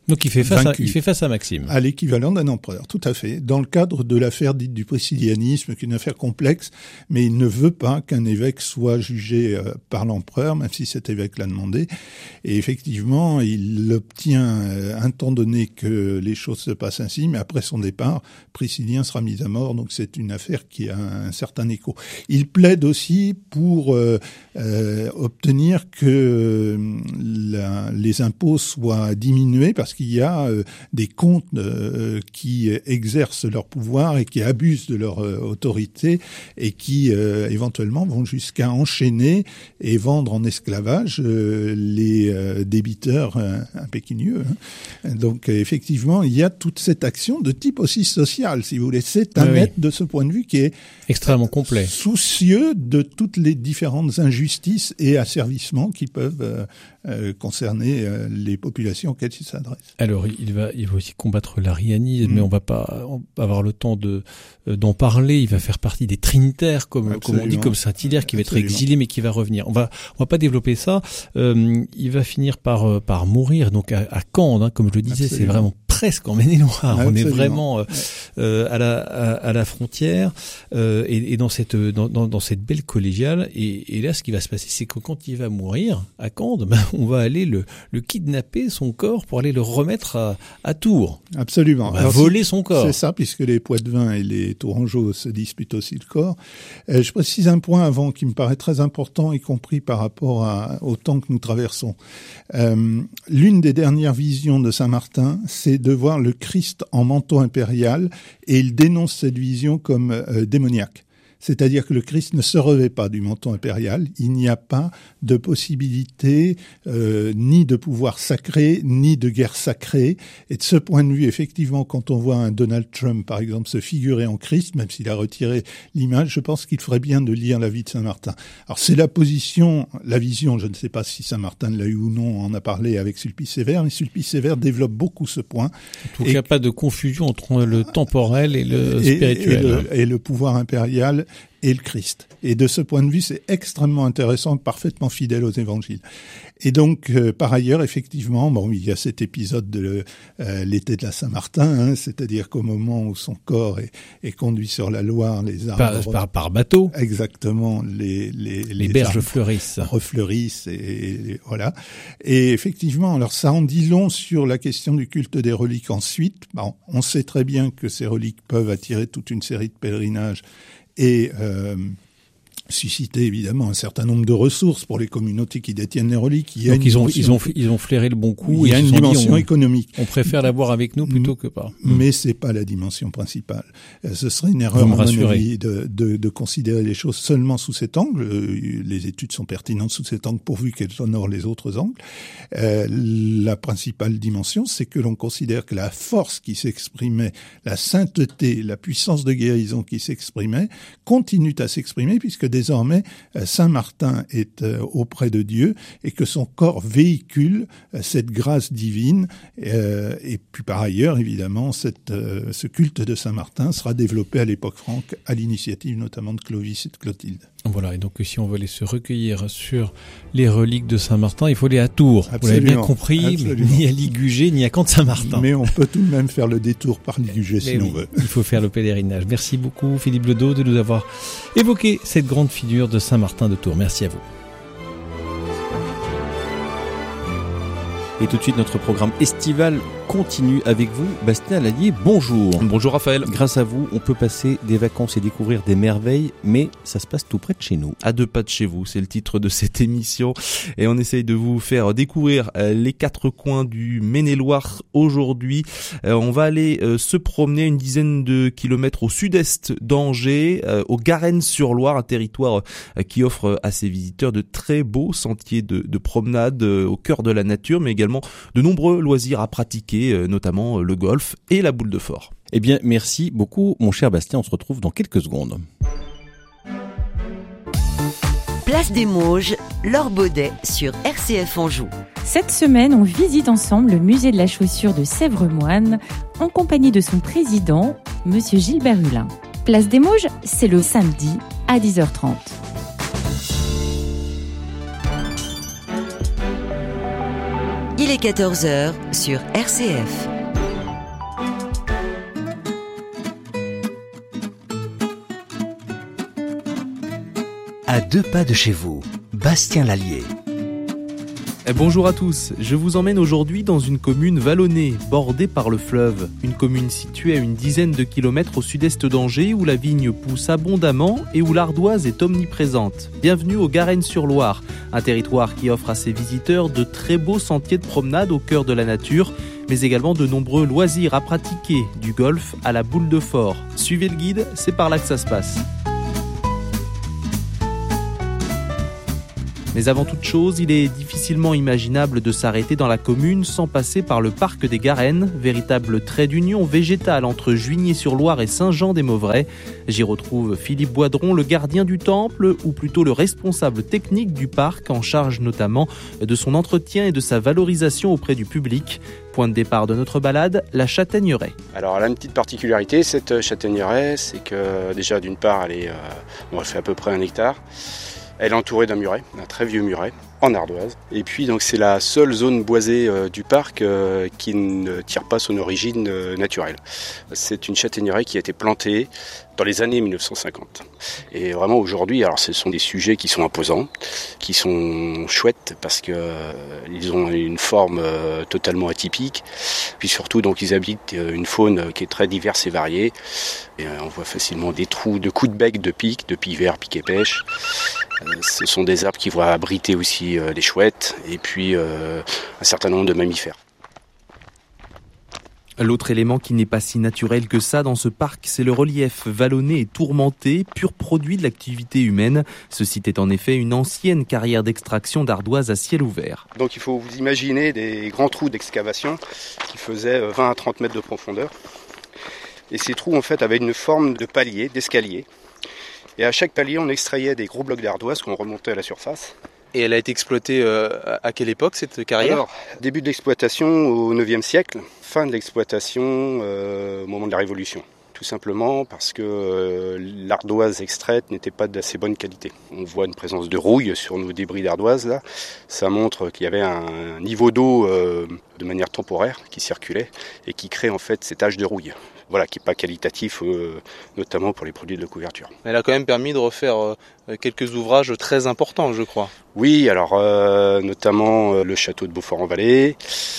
Donc il fait face, à, vaincu, il fait face à Maxime. À l'équivalent d'un empereur, tout à fait. Dans le cadre de l'affaire dite du priscillianisme, qui est une affaire complexe, mais il ne veut pas qu'un évêque soit jugé euh, par l'empereur, même si cet évêque l'a demandé. Et effectivement, il obtient, euh, un temps donné, que les choses se passent ainsi, mais après son départ, Priscillien sera mis à mort, donc c'est une affaire qui a un, un certain écho. Il plaide aussi pour euh, euh, obtenir que euh, la, les impôts soient diminués, parce qu'il y a euh, des comtes euh, qui exercent leur pouvoir et qui abusent de leur euh, autorité et qui euh, éventuellement vont jusqu'à enchaîner et vendre en esclavage euh, les euh, débiteurs euh, impécunieux. Hein. Donc euh, effectivement, il y a toute cette action de type aussi social, si vous voulez. C'est un oui, maître oui. de ce point de vue qui est extrêmement complet, soucieux de toutes les différentes injustices et asservissements qui peuvent euh, euh, concerner euh, les populations auxquelles il s'adresse. Alors, il va, il va aussi combattre l'arianisme, mmh. mais on va pas avoir le temps de euh, d'en parler. Il va faire partie des trinitaires, comme, comme on dit, comme Saint-Hilaire, qui va Absolument. être exilé, mais qui va revenir. On va, on va pas développer ça. Euh, il va finir par euh, par mourir, donc à, à Cande, hein, comme je le disais, Absolument. c'est vraiment presque en Maine-et-Loire. On est vraiment euh, Ouais. euh, à la à, à la frontière euh, et, et dans cette dans, dans, dans cette belle collégiale. Et, et là, ce qui va se passer, c'est que quand il va mourir à Cande, ben, on va aller le le kidnapper, son corps, pour aller le remettre à, à Tours. Absolument. On va Alors, voler c'est, son corps. C'est ça, puisque les Poitevins et les Tourangeaux se disputent aussi le corps. Euh, je précise un point avant qui me paraît très important, y compris par rapport à, au temps que nous traversons. Euh, l'une des dernières visions de Saint-Martin, c'est de voir le Christ en manteau impérial, et il dénonce cette vision comme euh, démoniaque. C'est-à-dire que le Christ ne se revêt pas du manteau impérial. Il n'y a pas de possibilité euh, ni de pouvoir sacré, ni de guerre sacrée. Et de ce point de vue, effectivement, quand on voit un Donald Trump, par exemple, se figurer en Christ, même s'il a retiré l'image, je pense qu'il ferait bien de lire la vie de Saint-Martin. Alors c'est la position, la vision, je ne sais pas si Saint-Martin l'a eu ou non, on en a parlé avec Sulpice Sévère, mais Sulpice Sévère développe beaucoup ce point. En tout cas, pas de confusion entre le temporel et le et, spirituel. Et le, et le pouvoir impérial et le Christ. Et de ce point de vue, c'est extrêmement intéressant, parfaitement fidèle aux évangiles. Et donc, euh, par ailleurs, effectivement, bon, il y a cet épisode de euh, l'été de la Saint-Martin, hein, c'est-à-dire qu'au moment où son corps est, est conduit sur la Loire, les arbres... Par, par, par bateau. Exactement, les, les, les, les berges fleurissent. refleurissent, et, et voilà. Et effectivement, alors ça en dit long sur la question du culte des reliques ensuite. Bon, on sait très bien que ces reliques peuvent attirer toute une série de pèlerinages et euh, susciter évidemment un certain nombre de ressources pour les communautés qui détiennent les reliques. Il y a Donc ils ont, dimension, ils ont, ils ont flairé le bon coup. Il y a et une ils dimension dit, on, économique. On préfère l'avoir avec nous plutôt que pas. Mais c'est pas la dimension principale. Ce serait une erreur, à mon avis, de, de, de considérer les choses seulement sous cet angle. Les études sont pertinentes sous cet angle pourvu qu'elles honorent les autres angles. Euh, la principale dimension, c'est que l'on considère que la force qui s'exprimait, la sainteté, la puissance de guérison qui s'exprimait, continue à s'exprimer puisque désormais Saint-Martin est euh, auprès de Dieu et que son corps véhicule euh, cette grâce divine. Euh, et puis par ailleurs, évidemment, cette, euh, ce culte de Saint-Martin sera développé à l'époque franque, à l'initiative notamment de Clovis et de Clotilde. Voilà, et donc si on veut aller se recueillir sur les reliques de Saint-Martin, il faut aller à Tours. Absolument, vous l'avez bien compris, absolument. Ni à Ligugé, ni à Camp-Saint-Martin. Mais on peut tout de même faire le détour par Ligugé si oui, l'on veut. Il faut faire le pèlerinage. Merci beaucoup Philippe Ledos de nous avoir évoqué cette grande figure de Saint-Martin de Tours. Merci à vous. Et tout de suite, notre programme estival continue avec vous. Bastien Lallier, bonjour. Bonjour Raphaël. Grâce à vous, on peut passer des vacances et découvrir des merveilles, mais ça se passe tout près de chez nous. À deux pas de chez vous, c'est le titre de cette émission. Et on essaye de vous faire découvrir les quatre coins du Maine-et-Loire aujourd'hui. On va aller se promener une dizaine de kilomètres au sud-est d'Angers, au Garennes-sur-Loire, un territoire qui offre à ses visiteurs de très beaux sentiers de, de promenade au cœur de la nature, mais également de nombreux loisirs à pratiquer, notamment le golf et la boule de fort. Eh bien, merci beaucoup, mon cher Bastien. On se retrouve dans quelques secondes. Place des Mauges, Laure Baudet sur R C F Anjou. Cette semaine, on visite ensemble le musée de la chaussure de Sèvremoine en compagnie de son président, Monsieur Gilbert Hulin. Place des Mauges, c'est le samedi à dix heures trente. Il est quatorze heures sur R C F. À deux pas de chez vous, Bastien Lallier. Et bonjour à tous, je vous emmène aujourd'hui dans une commune vallonnée, bordée par le fleuve. Une commune située à une dizaine de kilomètres au sud-est d'Angers, où la vigne pousse abondamment et où l'ardoise est omniprésente. Bienvenue au Garennes-sur-Loire, un territoire qui offre à ses visiteurs de très beaux sentiers de promenade au cœur de la nature, mais également de nombreux loisirs à pratiquer, du golf à la boule de fort. Suivez le guide, c'est par là que ça se passe. Mais avant toute chose, il est difficilement imaginable de s'arrêter dans la commune sans passer par le parc des Garennes, véritable trait d'union végétale entre Juigné-sur-Loire et Saint-Jean-des-Mauvrais. J'y retrouve Philippe Boidron, le gardien du temple, ou plutôt le responsable technique du parc, en charge notamment de son entretien et de sa valorisation auprès du public. Point de départ de notre balade, la châtaigneraie. Alors elle a une petite particularité, cette châtaigneraie, c'est que déjà d'une part, elle, est, euh, bon, elle fait à peu près un hectare. Elle est entourée d'un muret, d'un très vieux muret, en ardoise. Et puis donc c'est la seule zone boisée euh, du parc euh, qui ne tire pas son origine euh, naturelle. C'est une châtaigneraie qui a été plantée dans les années mille neuf cent cinquante. Et vraiment aujourd'hui, alors ce sont des sujets qui sont imposants, qui sont chouettes parce que euh, ils ont une forme euh, totalement atypique. Puis surtout donc ils habitent euh, une faune qui est très diverse et variée. Et, euh, on voit facilement des trous de coups de bec de pique, de pivert, pique et pêche. Euh, ce sont des arbres qui vont abriter aussi euh, des chouettes et puis euh, un certain nombre de mammifères. L'autre élément qui n'est pas si naturel que ça dans ce parc, c'est le relief vallonné et tourmenté, pur produit de l'activité humaine. Ce site est en effet une ancienne carrière d'extraction d'ardoise à ciel ouvert. Donc il faut vous imaginer des grands trous d'excavation qui faisaient vingt à trente mètres de profondeur. Et ces trous en fait avaient une forme de palier, d'escalier. Et à chaque palier, on extrayait des gros blocs d'ardoise qu'on remontait à la surface. Et elle a été exploitée euh, à quelle époque, cette carrière ? Alors, début de l'exploitation au neuvième siècle, fin de l'exploitation euh, au moment de la Révolution. Tout simplement parce que euh, l'ardoise extraite n'était pas d'assez bonne qualité. On voit une présence de rouille sur nos débris d'ardoise là. Ça montre qu'il y avait un niveau d'eau euh, de manière temporaire qui circulait et qui crée en fait ces taches de rouille. Voilà, qui n'est pas qualitatif, euh, notamment pour les produits de couverture. Elle a quand même permis de refaire euh, quelques ouvrages très importants, je crois. Oui, alors euh, notamment euh, le château de Beaufort-en-Vallée.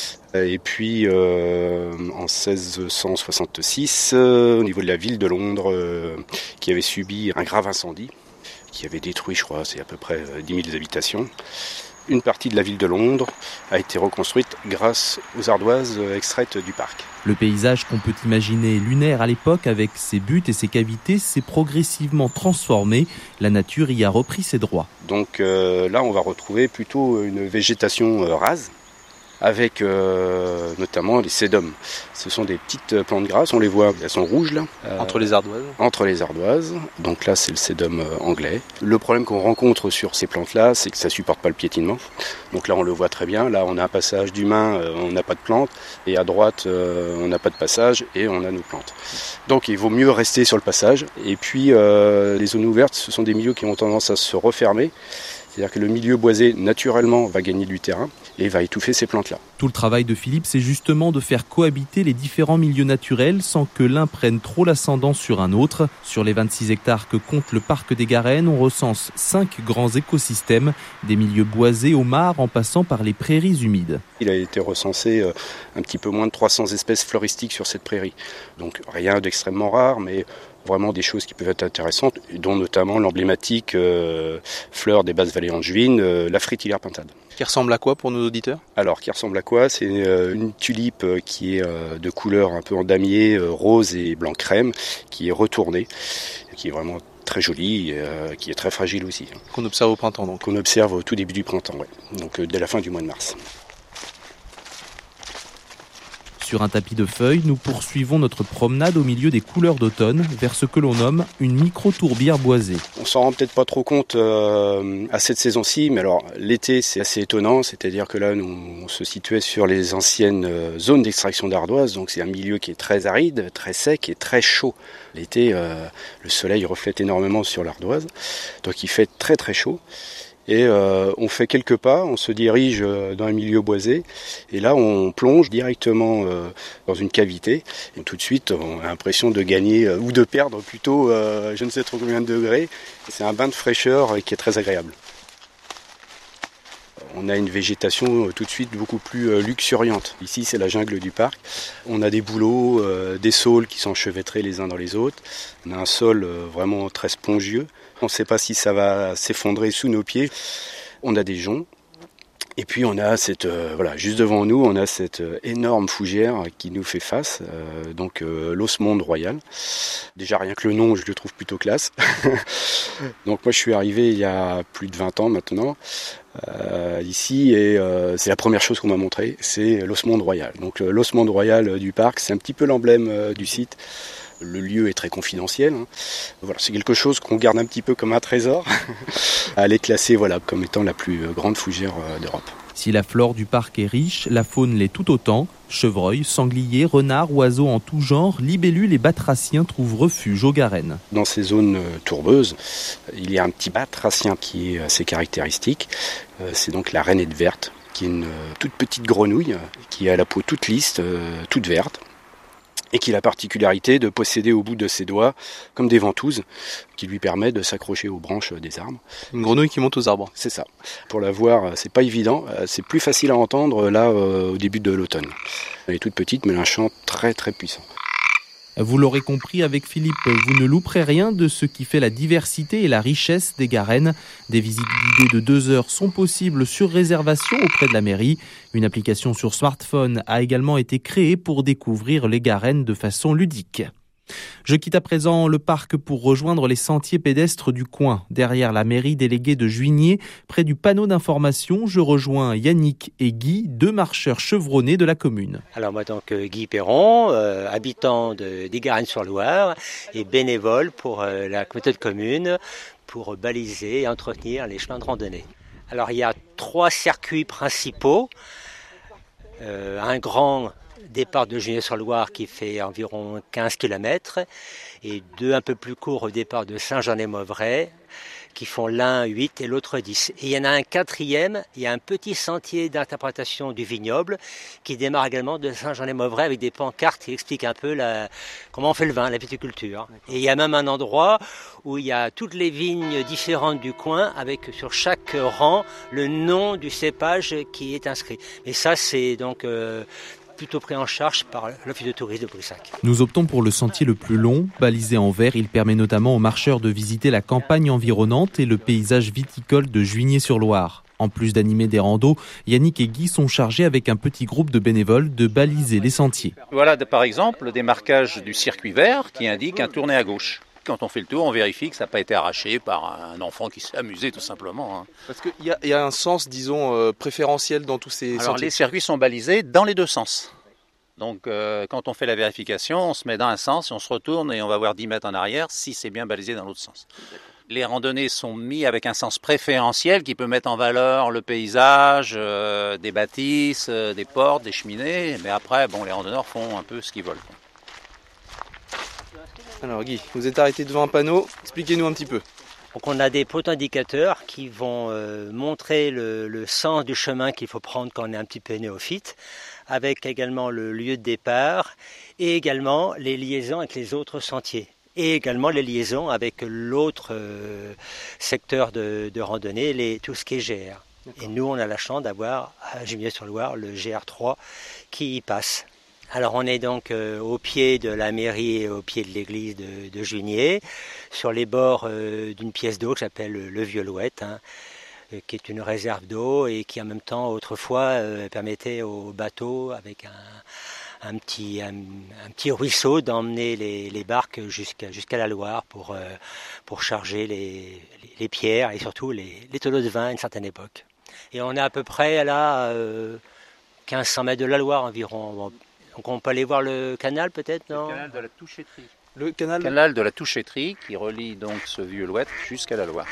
Et puis euh, en seize cent soixante-six, euh, au niveau de la ville de Londres, euh, qui avait subi un grave incendie, qui avait détruit, je crois, c'est à peu près dix mille habitations. Une partie de la ville de Londres a été reconstruite grâce aux ardoises extraites du parc. Le paysage qu'on peut imaginer lunaire à l'époque, avec ses buttes et ses cavités, s'est progressivement transformé. La nature y a repris ses droits. Donc euh, là, on va retrouver plutôt une végétation euh, rase, avec euh, notamment les sédums. Ce sont des petites plantes grasses, on les voit, elles sont rouges là. Euh, entre les ardoises Entre les ardoises, donc là c'est le sédum euh, anglais. Le problème qu'on rencontre sur ces plantes-là, c'est que ça ne supporte pas le piétinement. Donc là on le voit très bien, là on a un passage d'humain, euh, on n'a pas de plantes, et à droite euh, on n'a pas de passage et on a nos plantes. Donc il vaut mieux rester sur le passage, et puis euh, les zones ouvertes, ce sont des milieux qui ont tendance à se refermer. C'est-à-dire que le milieu boisé, naturellement, va gagner du terrain et va étouffer ces plantes-là. Tout le travail de Philippe, c'est justement de faire cohabiter les différents milieux naturels sans que l'un prenne trop l'ascendant sur un autre. Sur les vingt-six hectares que compte le parc des Garennes, on recense cinq grands écosystèmes, des milieux boisés aux mares en passant par les prairies humides. Il a été recensé un petit peu moins de trois cents espèces floristiques sur cette prairie. Donc rien d'extrêmement rare, mais vraiment des choses qui peuvent être intéressantes, dont notamment l'emblématique euh, fleur des basses vallées angevines, euh, la fritillère pintade. Qui ressemble à quoi pour nos auditeurs ? Alors, qui ressemble à quoi ? C'est euh, une tulipe qui est euh, de couleur un peu en damier, euh, rose et blanc crème, qui est retournée, qui est vraiment très jolie, euh, qui est très fragile aussi. Qu'on observe au printemps donc ? Qu'on observe au tout début du printemps, ouais. Donc euh, dès la fin du mois de mars. Sur un tapis de feuilles, nous poursuivons notre promenade au milieu des couleurs d'automne vers ce que l'on nomme une micro-tourbière boisée. On s'en rend peut-être pas trop compte euh, à cette saison-ci, mais alors l'été c'est assez étonnant, c'est-à-dire que là nous on se situait sur les anciennes euh, zones d'extraction d'ardoise, donc c'est un milieu qui est très aride, très sec et très chaud. L'été, euh, le soleil reflète énormément sur l'ardoise, donc il fait très très chaud. Et euh, on fait quelques pas, on se dirige dans un milieu boisé, et là on plonge directement euh, dans une cavité. Et tout de suite, on a l'impression de gagner, euh, ou de perdre plutôt, euh, je ne sais trop combien de degrés. C'est un bain de fraîcheur qui est très agréable. On a une végétation tout de suite beaucoup plus luxuriante. Ici, c'est la jungle du parc. On a des bouleaux, euh, des saules qui sont enchevêtrés les uns dans les autres. On a un sol euh, vraiment très spongieux. On ne sait pas si ça va s'effondrer sous nos pieds. On a des joncs. Et puis on a cette, euh, voilà, juste devant nous, on a cette euh, énorme fougère qui nous fait face, euh, donc euh, l'osmonde royal. Déjà rien que le nom, je le trouve plutôt classe. Donc moi je suis arrivé il y a plus de vingt ans maintenant, euh, ici, et euh, c'est la première chose qu'on m'a montré, c'est l'osmonde royal. Donc euh, l'osmonde royal du parc, c'est un petit peu l'emblème euh, du site. Le lieu est très confidentiel. Hein. Voilà, c'est quelque chose qu'on garde un petit peu comme un trésor. Elle est classée voilà, comme étant la plus grande fougère d'Europe. Si la flore du parc est riche, la faune l'est tout autant. Chevreuils, sangliers, renards, oiseaux en tout genre, libellules et batraciens trouvent refuge aux Garennes. Dans ces zones tourbeuses, il y a un petit batracien qui est assez caractéristique. C'est donc la rainette verte, qui est une toute petite grenouille qui a la peau toute lisse, toute verte, et qui a la particularité de posséder au bout de ses doigts comme des ventouses qui lui permettent de s'accrocher aux branches des arbres. Une grenouille qui monte aux arbres. C'est ça. Pour la voir, c'est pas évident, c'est plus facile à entendre là au début de l'automne. Elle est toute petite mais elle a un chant très très puissant. Vous l'aurez compris avec Philippe, vous ne louperez rien de ce qui fait la diversité et la richesse des Garennes. Des visites guidées de deux heures sont possibles sur réservation auprès de la mairie. Une application sur smartphone a également été créée pour découvrir les Garennes de façon ludique. Je quitte à présent le parc pour rejoindre les sentiers pédestres du coin. Derrière la mairie déléguée de Juigné, près du panneau d'information, je rejoins Yannick et Guy, deux marcheurs chevronnés de la commune. Alors moi donc Guy Perron, euh, habitant de, des Garennes-sur-Loire et bénévole pour euh, la communauté de communes pour baliser et entretenir les chemins de randonnée. Alors il y a trois circuits principaux, euh, un grand départ de Juigné-sur-Loire qui fait environ quinze kilomètres et deux un peu plus courts au départ de Saint-Jean-et-Mauvrais qui font l'un huit et l'autre dix. Et il y en a un quatrième, il y a un petit sentier d'interprétation du vignoble qui démarre également de Saint-Jean-et-Mauvrais avec des pancartes qui expliquent un peu la, comment on fait le vin, la viticulture. Et il y a même un endroit où il y a toutes les vignes différentes du coin avec sur chaque rang le nom du cépage qui est inscrit. Et ça c'est donc euh, plutôt pris en charge par l'Office de tourisme de Brissac. Nous optons pour le sentier le plus long, balisé en vert. Il permet notamment aux marcheurs de visiter la campagne environnante et le paysage viticole de Juigné-sur-Loire. En plus d'animer des randos, Yannick et Guy sont chargés avec un petit groupe de bénévoles de baliser les sentiers. Voilà par exemple des marquages du circuit vert qui indiquent un tourner à gauche. Quand on fait le tour, on vérifie que ça n'a pas été arraché par un enfant qui s'est amusé tout simplement. Hein. Parce qu'il y, y a un sens, disons, euh, préférentiel dans tous ces Alors sentiers. Les circuits sont balisés dans les deux sens. Donc euh, quand on fait la vérification, on se met dans un sens, on se retourne et on va voir dix mètres en arrière si c'est bien balisé dans l'autre sens. Les randonnées sont mises avec un sens préférentiel qui peut mettre en valeur le paysage, euh, des bâtisses, euh, des portes, des cheminées. Mais après, bon, les randonneurs font un peu ce qu'ils veulent. Alors Guy, vous êtes arrêté devant un panneau, expliquez-nous un petit peu. Donc on a des poteaux indicateurs qui vont euh, montrer le, le sens du chemin qu'il faut prendre quand on est un petit peu néophyte, avec également le lieu de départ et également les liaisons avec les autres sentiers. Et également les liaisons avec l'autre euh, secteur de, de randonnée, les, tout ce qui est G R. D'accord. Et nous on a la chance d'avoir à Juigné-sur-Loire le G R trois qui y passe. Alors on est donc euh, au pied de la mairie et au pied de l'église de, de Juigné, sur les bords euh, d'une pièce d'eau que j'appelle le, le Vieux-Louette, hein, euh, qui est une réserve d'eau et qui en même temps autrefois euh, permettait aux bateaux avec un, un, petit, un, un petit ruisseau d'emmener les, les barques jusqu'à, jusqu'à la Loire pour, euh, pour charger les, les, les pierres et surtout les, les tonneaux de vin à une certaine époque. Et on est à peu près là euh, quinze cents mètres de la Loire environ. Donc on peut aller voir le canal peut-être, non ? Le canal de la Touchetterie. Le canal, canal de la Touchetterie qui relie donc ce Vieux-Louette jusqu'à la Loire.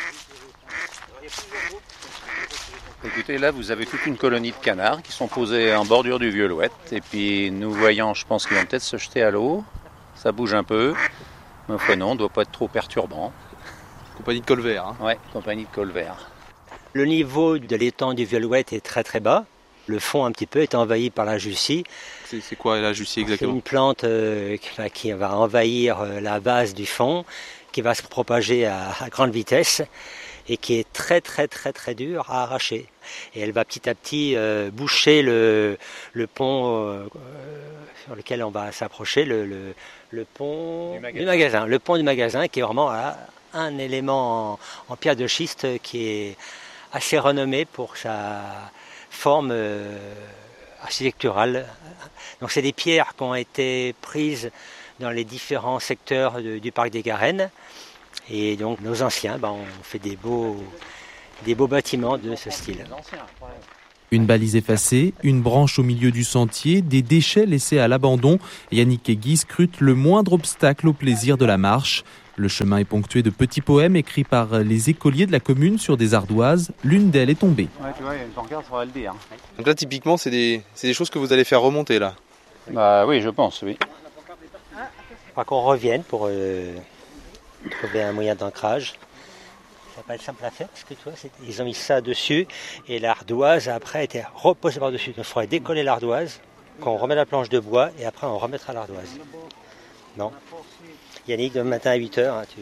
Écoutez, là vous avez toute une colonie de canards qui sont posés en bordure du Vieux-Louette. Et puis nous voyons, je pense qu'ils vont peut-être se jeter à l'eau. Ça bouge un peu. Mais enfin non, on ne doit pas être trop perturbant. Compagnie de Colvert. Hein. Ouais, compagnie de Colvert. Le niveau de l'étang du Viollouette est très très bas. Le fond un petit peu est envahi par la jussie. C'est, c'est quoi la jussie exactement? C'est une plante euh, qui va envahir euh, la base du fond, qui va se propager à, à grande vitesse et qui est très très très très dure à arracher. Et elle va petit à petit euh, boucher le, le pont euh, sur lequel on va s'approcher, le, le, le pont du magasin. du magasin. Le pont du magasin qui est vraiment voilà, un élément en, en pierre de schiste qui est assez renommé pour sa forme euh, architecturale. Donc c'est des pierres qui ont été prises dans les différents secteurs de, du parc des Garennes. Et donc nos anciens, ben, ont fait des beaux, des beaux bâtiments de ce style. Une balise effacée, une branche au milieu du sentier, des déchets laissés à l'abandon. Yannick et Guy scrutent le moindre obstacle au plaisir de la marche. Le chemin est ponctué de petits poèmes écrits par les écoliers de la commune sur des ardoises. L'une d'elles est tombée. Ouais, tu vois, il y a une pancarte sur L D. Hein. Donc là, typiquement, c'est des, c'est des choses que vous allez faire remonter là. Bah oui, je pense, oui. Il faudra qu'on revienne pour euh, trouver un moyen d'ancrage. Ça va pas être simple à faire parce que tu vois, c'est, ils ont mis ça dessus et l'ardoise après a été reposée par-dessus. Donc il faudrait décoller l'ardoise, qu'on remet la planche de bois et après on remettra l'ardoise. Non. Yannick, demain matin à huit heures, hein, tu...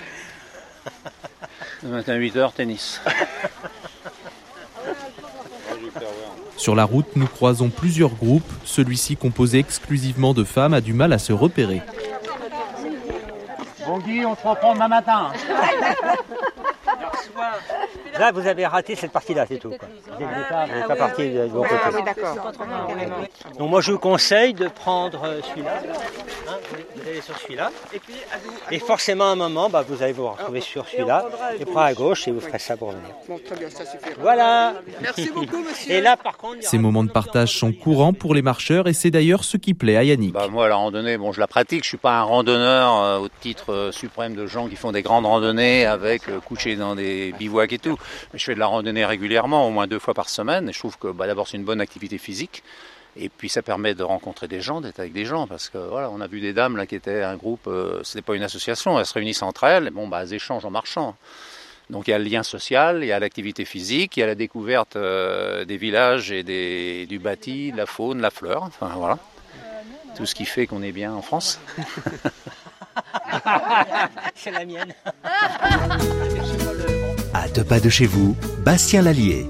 Demain matin à huit heures, tennis. Sur la route, nous croisons plusieurs groupes. Celui-ci, composé exclusivement de femmes, a du mal à se repérer. Bon Guy, on se reprend demain matin. Là, vous avez raté cette partie-là, c'est tout. Quoi. Vous n'êtes pas, vous n'êtes pas parti de bon côté. Ah oui, d'accord. Donc moi, je vous conseille de prendre celui-là. Hein, vous allez sur celui-là. Et forcément, à un moment, bah, vous allez vous retrouver sur celui-là. Et prends à gauche et vous ferez ça pour venir. Bon, très bien, ça suffira. Voilà. Merci beaucoup, monsieur. Et là, par contre, ces moments de partage sont courants pour les marcheurs et c'est d'ailleurs ce qui plaît à Yannick. Bah, moi, la randonnée, bon, je la pratique. Je suis pas un randonneur euh, au titre euh, suprême de gens qui font des grandes randonnées avec euh, coucher dans des bivouacs et tout. Mais je fais de la randonnée régulièrement, au moins deux fois par semaine. Et je trouve que bah, d'abord, c'est une bonne activité physique. Et puis ça permet de rencontrer des gens, d'être avec des gens, parce que voilà, on a vu des dames là qui étaient un groupe, euh, c'était pas une association, elles se réunissent entre elles, et bon bah elles échangent en marchant. Donc il y a le lien social, il y a l'activité physique, il y a la découverte euh, des villages et des, du bâti, de la faune, de la fleur, enfin voilà, tout ce qui fait qu'on est bien en France. c'est la mienne. À deux pas de chez vous, Bastien Lallier.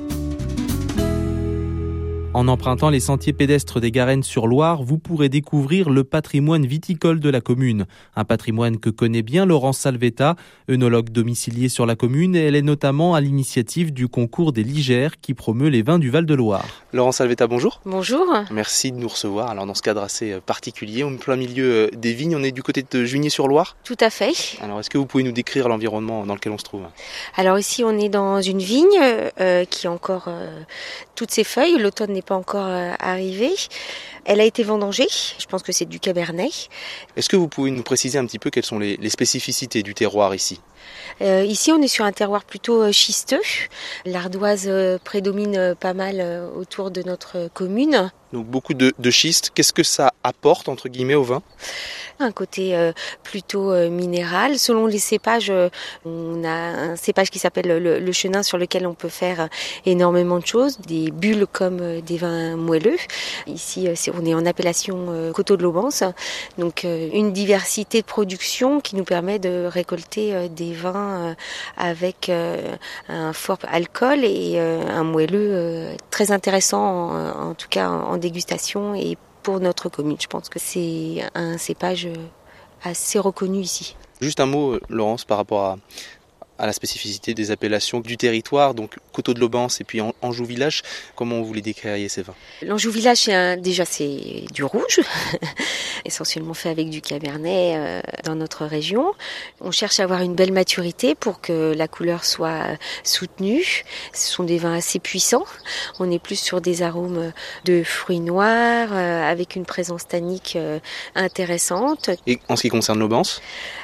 En empruntant les sentiers pédestres des Garennes-sur-Loire, vous pourrez découvrir le patrimoine viticole de la commune. Un patrimoine que connaît bien Laurence Salvetta, œnologue domiciliée sur la commune, et elle est notamment à l'initiative du concours des Ligères qui promeut les vins du Val-de-Loire. Laurence Salvetta, bonjour. Bonjour. Merci de nous recevoir. Alors dans ce cadre assez particulier, au plein milieu des vignes, on est du côté de Junier-sur-Loire. Tout à fait. Alors est-ce que vous pouvez nous décrire l'environnement dans lequel on se trouve? Alors ici on est dans une vigne euh, qui a encore euh, toutes ses feuilles. L'automne n'est pas encore euh, arrivé. Elle a été vendangée. Je pense que c'est du Cabernet. Est-ce que vous pouvez nous préciser un petit peu quelles sont les, les spécificités du terroir ici? Euh, ici, on est sur un terroir plutôt euh, schisteux. L'ardoise euh, prédomine euh, pas mal euh, autour de notre commune. Donc beaucoup de, de schiste. Qu'est-ce que ça apporte, entre guillemets, au vin? Un côté euh, plutôt euh, minéral. Selon les cépages, euh, on a un cépage qui s'appelle le, le chenin sur lequel on peut faire énormément de choses. Des bulles comme euh, des vins moelleux. Ici, euh, c'est, on est en appellation euh, Coteaux de l'Aubance. Donc euh, une diversité de production qui nous permet de récolter euh, des vins euh, avec euh, un fort alcool et euh, un moelleux euh, très intéressant, en, en tout cas en, en dégustation et pour notre commune. Je pense que c'est un cépage assez reconnu ici. Juste un mot, Laurence, par rapport à, à la spécificité des appellations du territoire, donc Coteaux de l'Aubance et puis Anjou Village. Comment vous les décririez, ces vins? L'Anjou Village, c'est un, déjà c'est du rouge, essentiellement fait avec du Cabernet euh, dans notre région. On cherche à avoir une belle maturité pour que la couleur soit soutenue. Ce sont des vins assez puissants. On est plus sur des arômes de fruits noirs, euh, avec une présence tannique euh, intéressante. Et en ce qui concerne l'Aubance?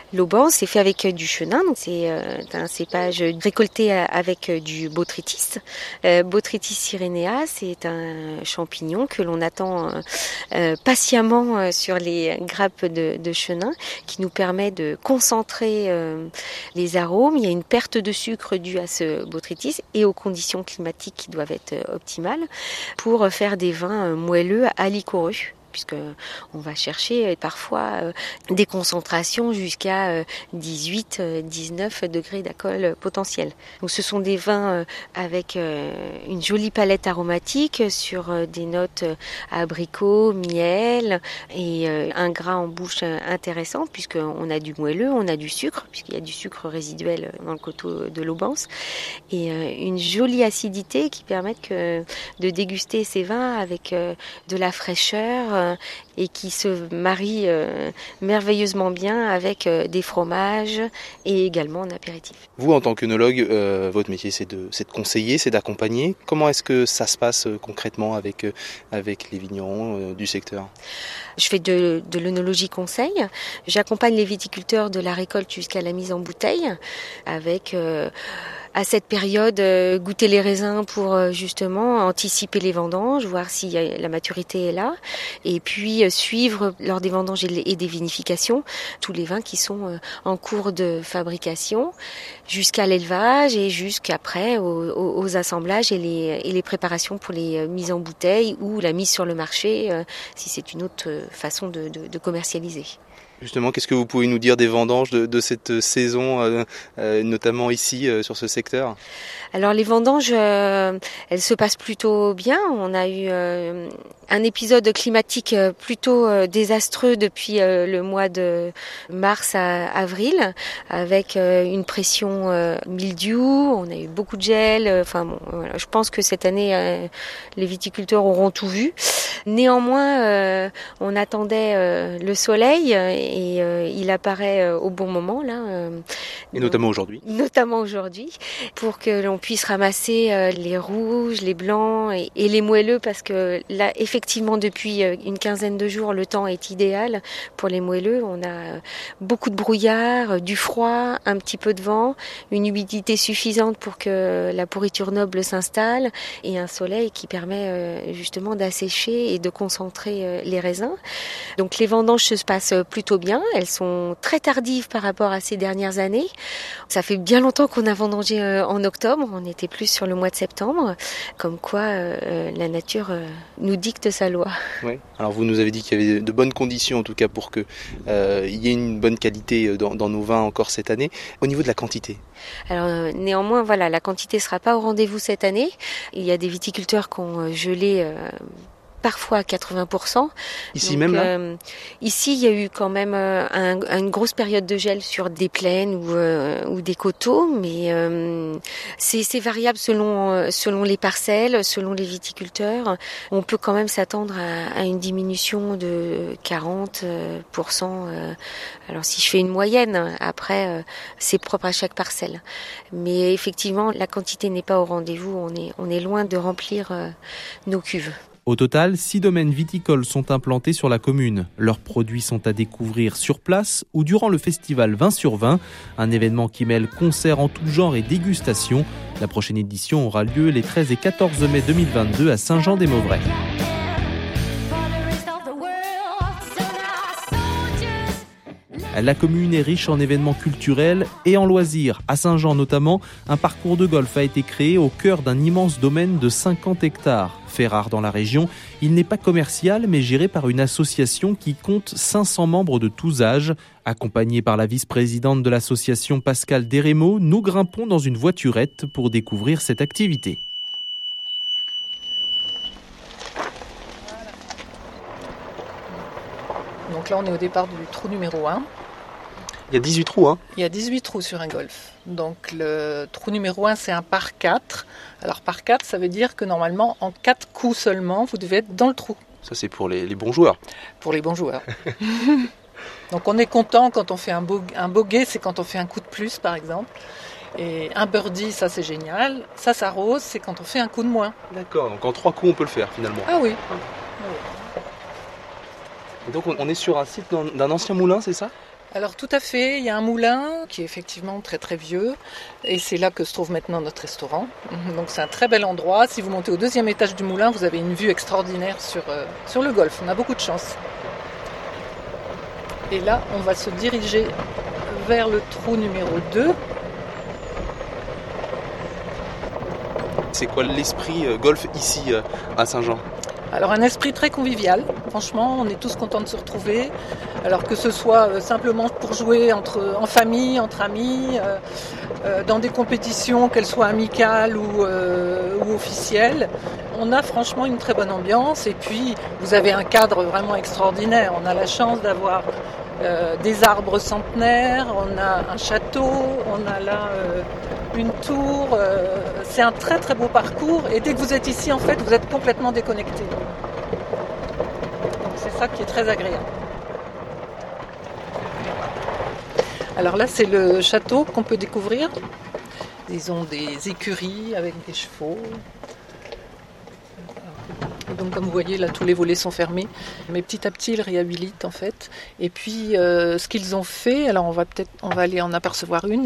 L'auban, c'est fait avec du chenin, donc c'est euh, un cépage récolté avec du botrytis. Euh, Botrytis cyrenea, c'est un champignon que l'on attend euh, patiemment sur les grappes de, de chenin, qui nous permet de concentrer euh, les arômes. Il y a une perte de sucre due à ce botrytis et aux conditions climatiques qui doivent être optimales pour faire des vins moelleux à liquoreux, puisque on va chercher parfois des concentrations jusqu'à dix-huit à dix-neuf degrés d'alcool potentiel. Donc ce sont des vins avec une jolie palette aromatique sur des notes abricot, miel et un gras en bouche intéressant, puisqu'on a du moelleux, on a du sucre, puisqu'il y a du sucre résiduel dans le coteau de l'Aubance, et une jolie acidité qui permet que, de déguster ces vins avec de la fraîcheur et qui se marie euh, merveilleusement bien avec euh, des fromages et également en apéritif. Vous, en tant qu'œnologue, euh, votre métier c'est de, c'est de conseiller, c'est d'accompagner. Comment est-ce que ça se passe euh, concrètement avec, euh, avec les vignerons euh, du secteur ? Je fais de, de l'œnologie conseil. J'accompagne les viticulteurs de la récolte jusqu'à la mise en bouteille avec... Euh, à cette période, euh, goûter les raisins pour euh, justement anticiper les vendanges, voir si y a, la maturité est là, et puis euh, suivre lors des vendanges et, et des vinifications tous les vins qui sont euh, en cours de fabrication, jusqu'à l'élevage et jusqu'après aux, aux, aux assemblages et les, et les préparations pour les euh, mises en bouteille ou la mise sur le marché, euh, si c'est une autre euh, façon de, de, de commercialiser. Justement, qu'est-ce que vous pouvez nous dire des vendanges de, de cette saison, euh, euh, notamment ici euh, sur ce secteur ? Alors les vendanges, euh, elles se passent plutôt bien. On a eu euh, un épisode climatique plutôt euh, désastreux depuis euh, le mois de mars à avril, avec euh, une pression euh, mildiou. On a eu beaucoup de gel. Enfin bon, voilà. Je pense que cette année, euh, les viticulteurs auront tout vu. Néanmoins, euh, on attendait euh, le soleil et euh, il apparaît euh, au bon moment là. Euh, et notamment aujourd'hui. Notamment aujourd'hui, pour que l'on puisse ramasser euh, les rouges, les blancs et, et les moelleux, parce que là, effectivement, depuis euh, une quinzaine de jours, le temps est idéal pour les moelleux. On a euh, beaucoup de brouillard, euh, du froid, un petit peu de vent, une humidité suffisante pour que la pourriture noble s'installe et un soleil qui permet euh, justement d'assécher et de concentrer euh, les raisins. Donc les vendanges se passent plutôt bien. Elles sont très tardives par rapport à ces dernières années. Ça fait bien longtemps qu'on a vendangé euh, en octobre. On était plus sur le mois de septembre. Comme quoi, euh, la nature euh, nous dicte sa loi. Oui. Alors vous nous avez dit qu'il y avait de bonnes conditions, en tout cas pour qu'il euh, y ait une bonne qualité dans, dans nos vins encore cette année. Au niveau de la quantité ? Alors euh, néanmoins, voilà, la quantité sera pas au rendez-vous cette année. Il y a des viticulteurs qui ont gelé euh, parfois à quatre-vingts pour cent. Ici Donc, même là euh, Ici, il y a eu quand même euh, un, une grosse période de gel sur des plaines ou, euh, ou des coteaux, mais euh, c'est, c'est variable selon, euh, selon les parcelles, selon les viticulteurs. On peut quand même s'attendre à, à une diminution de quarante pour cent. Euh, alors si je fais une moyenne, après, euh, c'est propre à chaque parcelle. Mais effectivement, la quantité n'est pas au rendez-vous. On est, on est loin de remplir euh, nos cuves. Au total, six domaines viticoles sont implantés sur la commune. Leurs produits sont à découvrir sur place ou durant le festival vingt sur vingt, un événement qui mêle concerts en tout genre et dégustation. La prochaine édition aura lieu les treize et quatorze mai deux mille vingt-deux à Saint-Jean-des-Mauvrais. La commune est riche en événements culturels et en loisirs. À Saint-Jean notamment, un parcours de golf a été créé au cœur d'un immense domaine de cinquante hectares. Fait rare dans la région, il n'est pas commercial mais géré par une association qui compte cinq cents membres de tous âges. Accompagnés par la vice-présidente de l'association Pascale Desrémeaux, nous grimpons dans une voiturette pour découvrir cette activité. Donc là on est au départ du trou numéro un. Il y a dix-huit trous, hein ? Il y a dix-huit trous sur un golf. Donc le trou numéro un, c'est un par quatre. Alors par quatre, ça veut dire que normalement, en quatre coups seulement, vous devez être dans le trou. Ça, c'est pour les, les bons joueurs. Pour les bons joueurs. Donc on est content quand on fait un, bo- un bogey, c'est quand on fait un coup de plus, par exemple. Et un birdie, ça c'est génial. Ça, ça rose, c'est quand on fait un coup de moins. D'accord, donc en trois coups, on peut le faire, finalement. Ah oui. Et donc on est sur un site d'un ancien moulin, c'est ça ? Alors tout à fait, il y a un moulin qui est effectivement très très vieux et c'est là que se trouve maintenant notre restaurant. Donc c'est un très bel endroit. Si vous montez au deuxième étage du moulin, vous avez une vue extraordinaire sur, euh, sur le golfe. On a beaucoup de chance. Et là, on va se diriger vers le trou numéro deux. C'est quoi l'esprit euh, golf ici euh, à Saint-Jean ? Alors un esprit très convivial, franchement, on est tous contents de se retrouver. Alors que ce soit euh, simplement pour jouer entre, en famille, entre amis, euh, euh, dans des compétitions, qu'elles soient amicales ou, euh, ou officielles. On a franchement une très bonne ambiance et puis vous avez un cadre vraiment extraordinaire. On a la chance d'avoir euh, des arbres centenaires, on a un château, on a là euh, une tour. Euh, c'est un très très beau parcours et dès que vous êtes ici, en fait, vous êtes complètement déconnecté. Donc c'est ça qui est très agréable. Alors là, c'est le château qu'on peut découvrir. Ils ont des écuries avec des chevaux. Et donc comme vous voyez, là tous les volets sont fermés. Mais petit à petit, ils réhabilitent en fait. Et puis euh, ce qu'ils ont fait, alors on va peut-être on va aller en apercevoir une.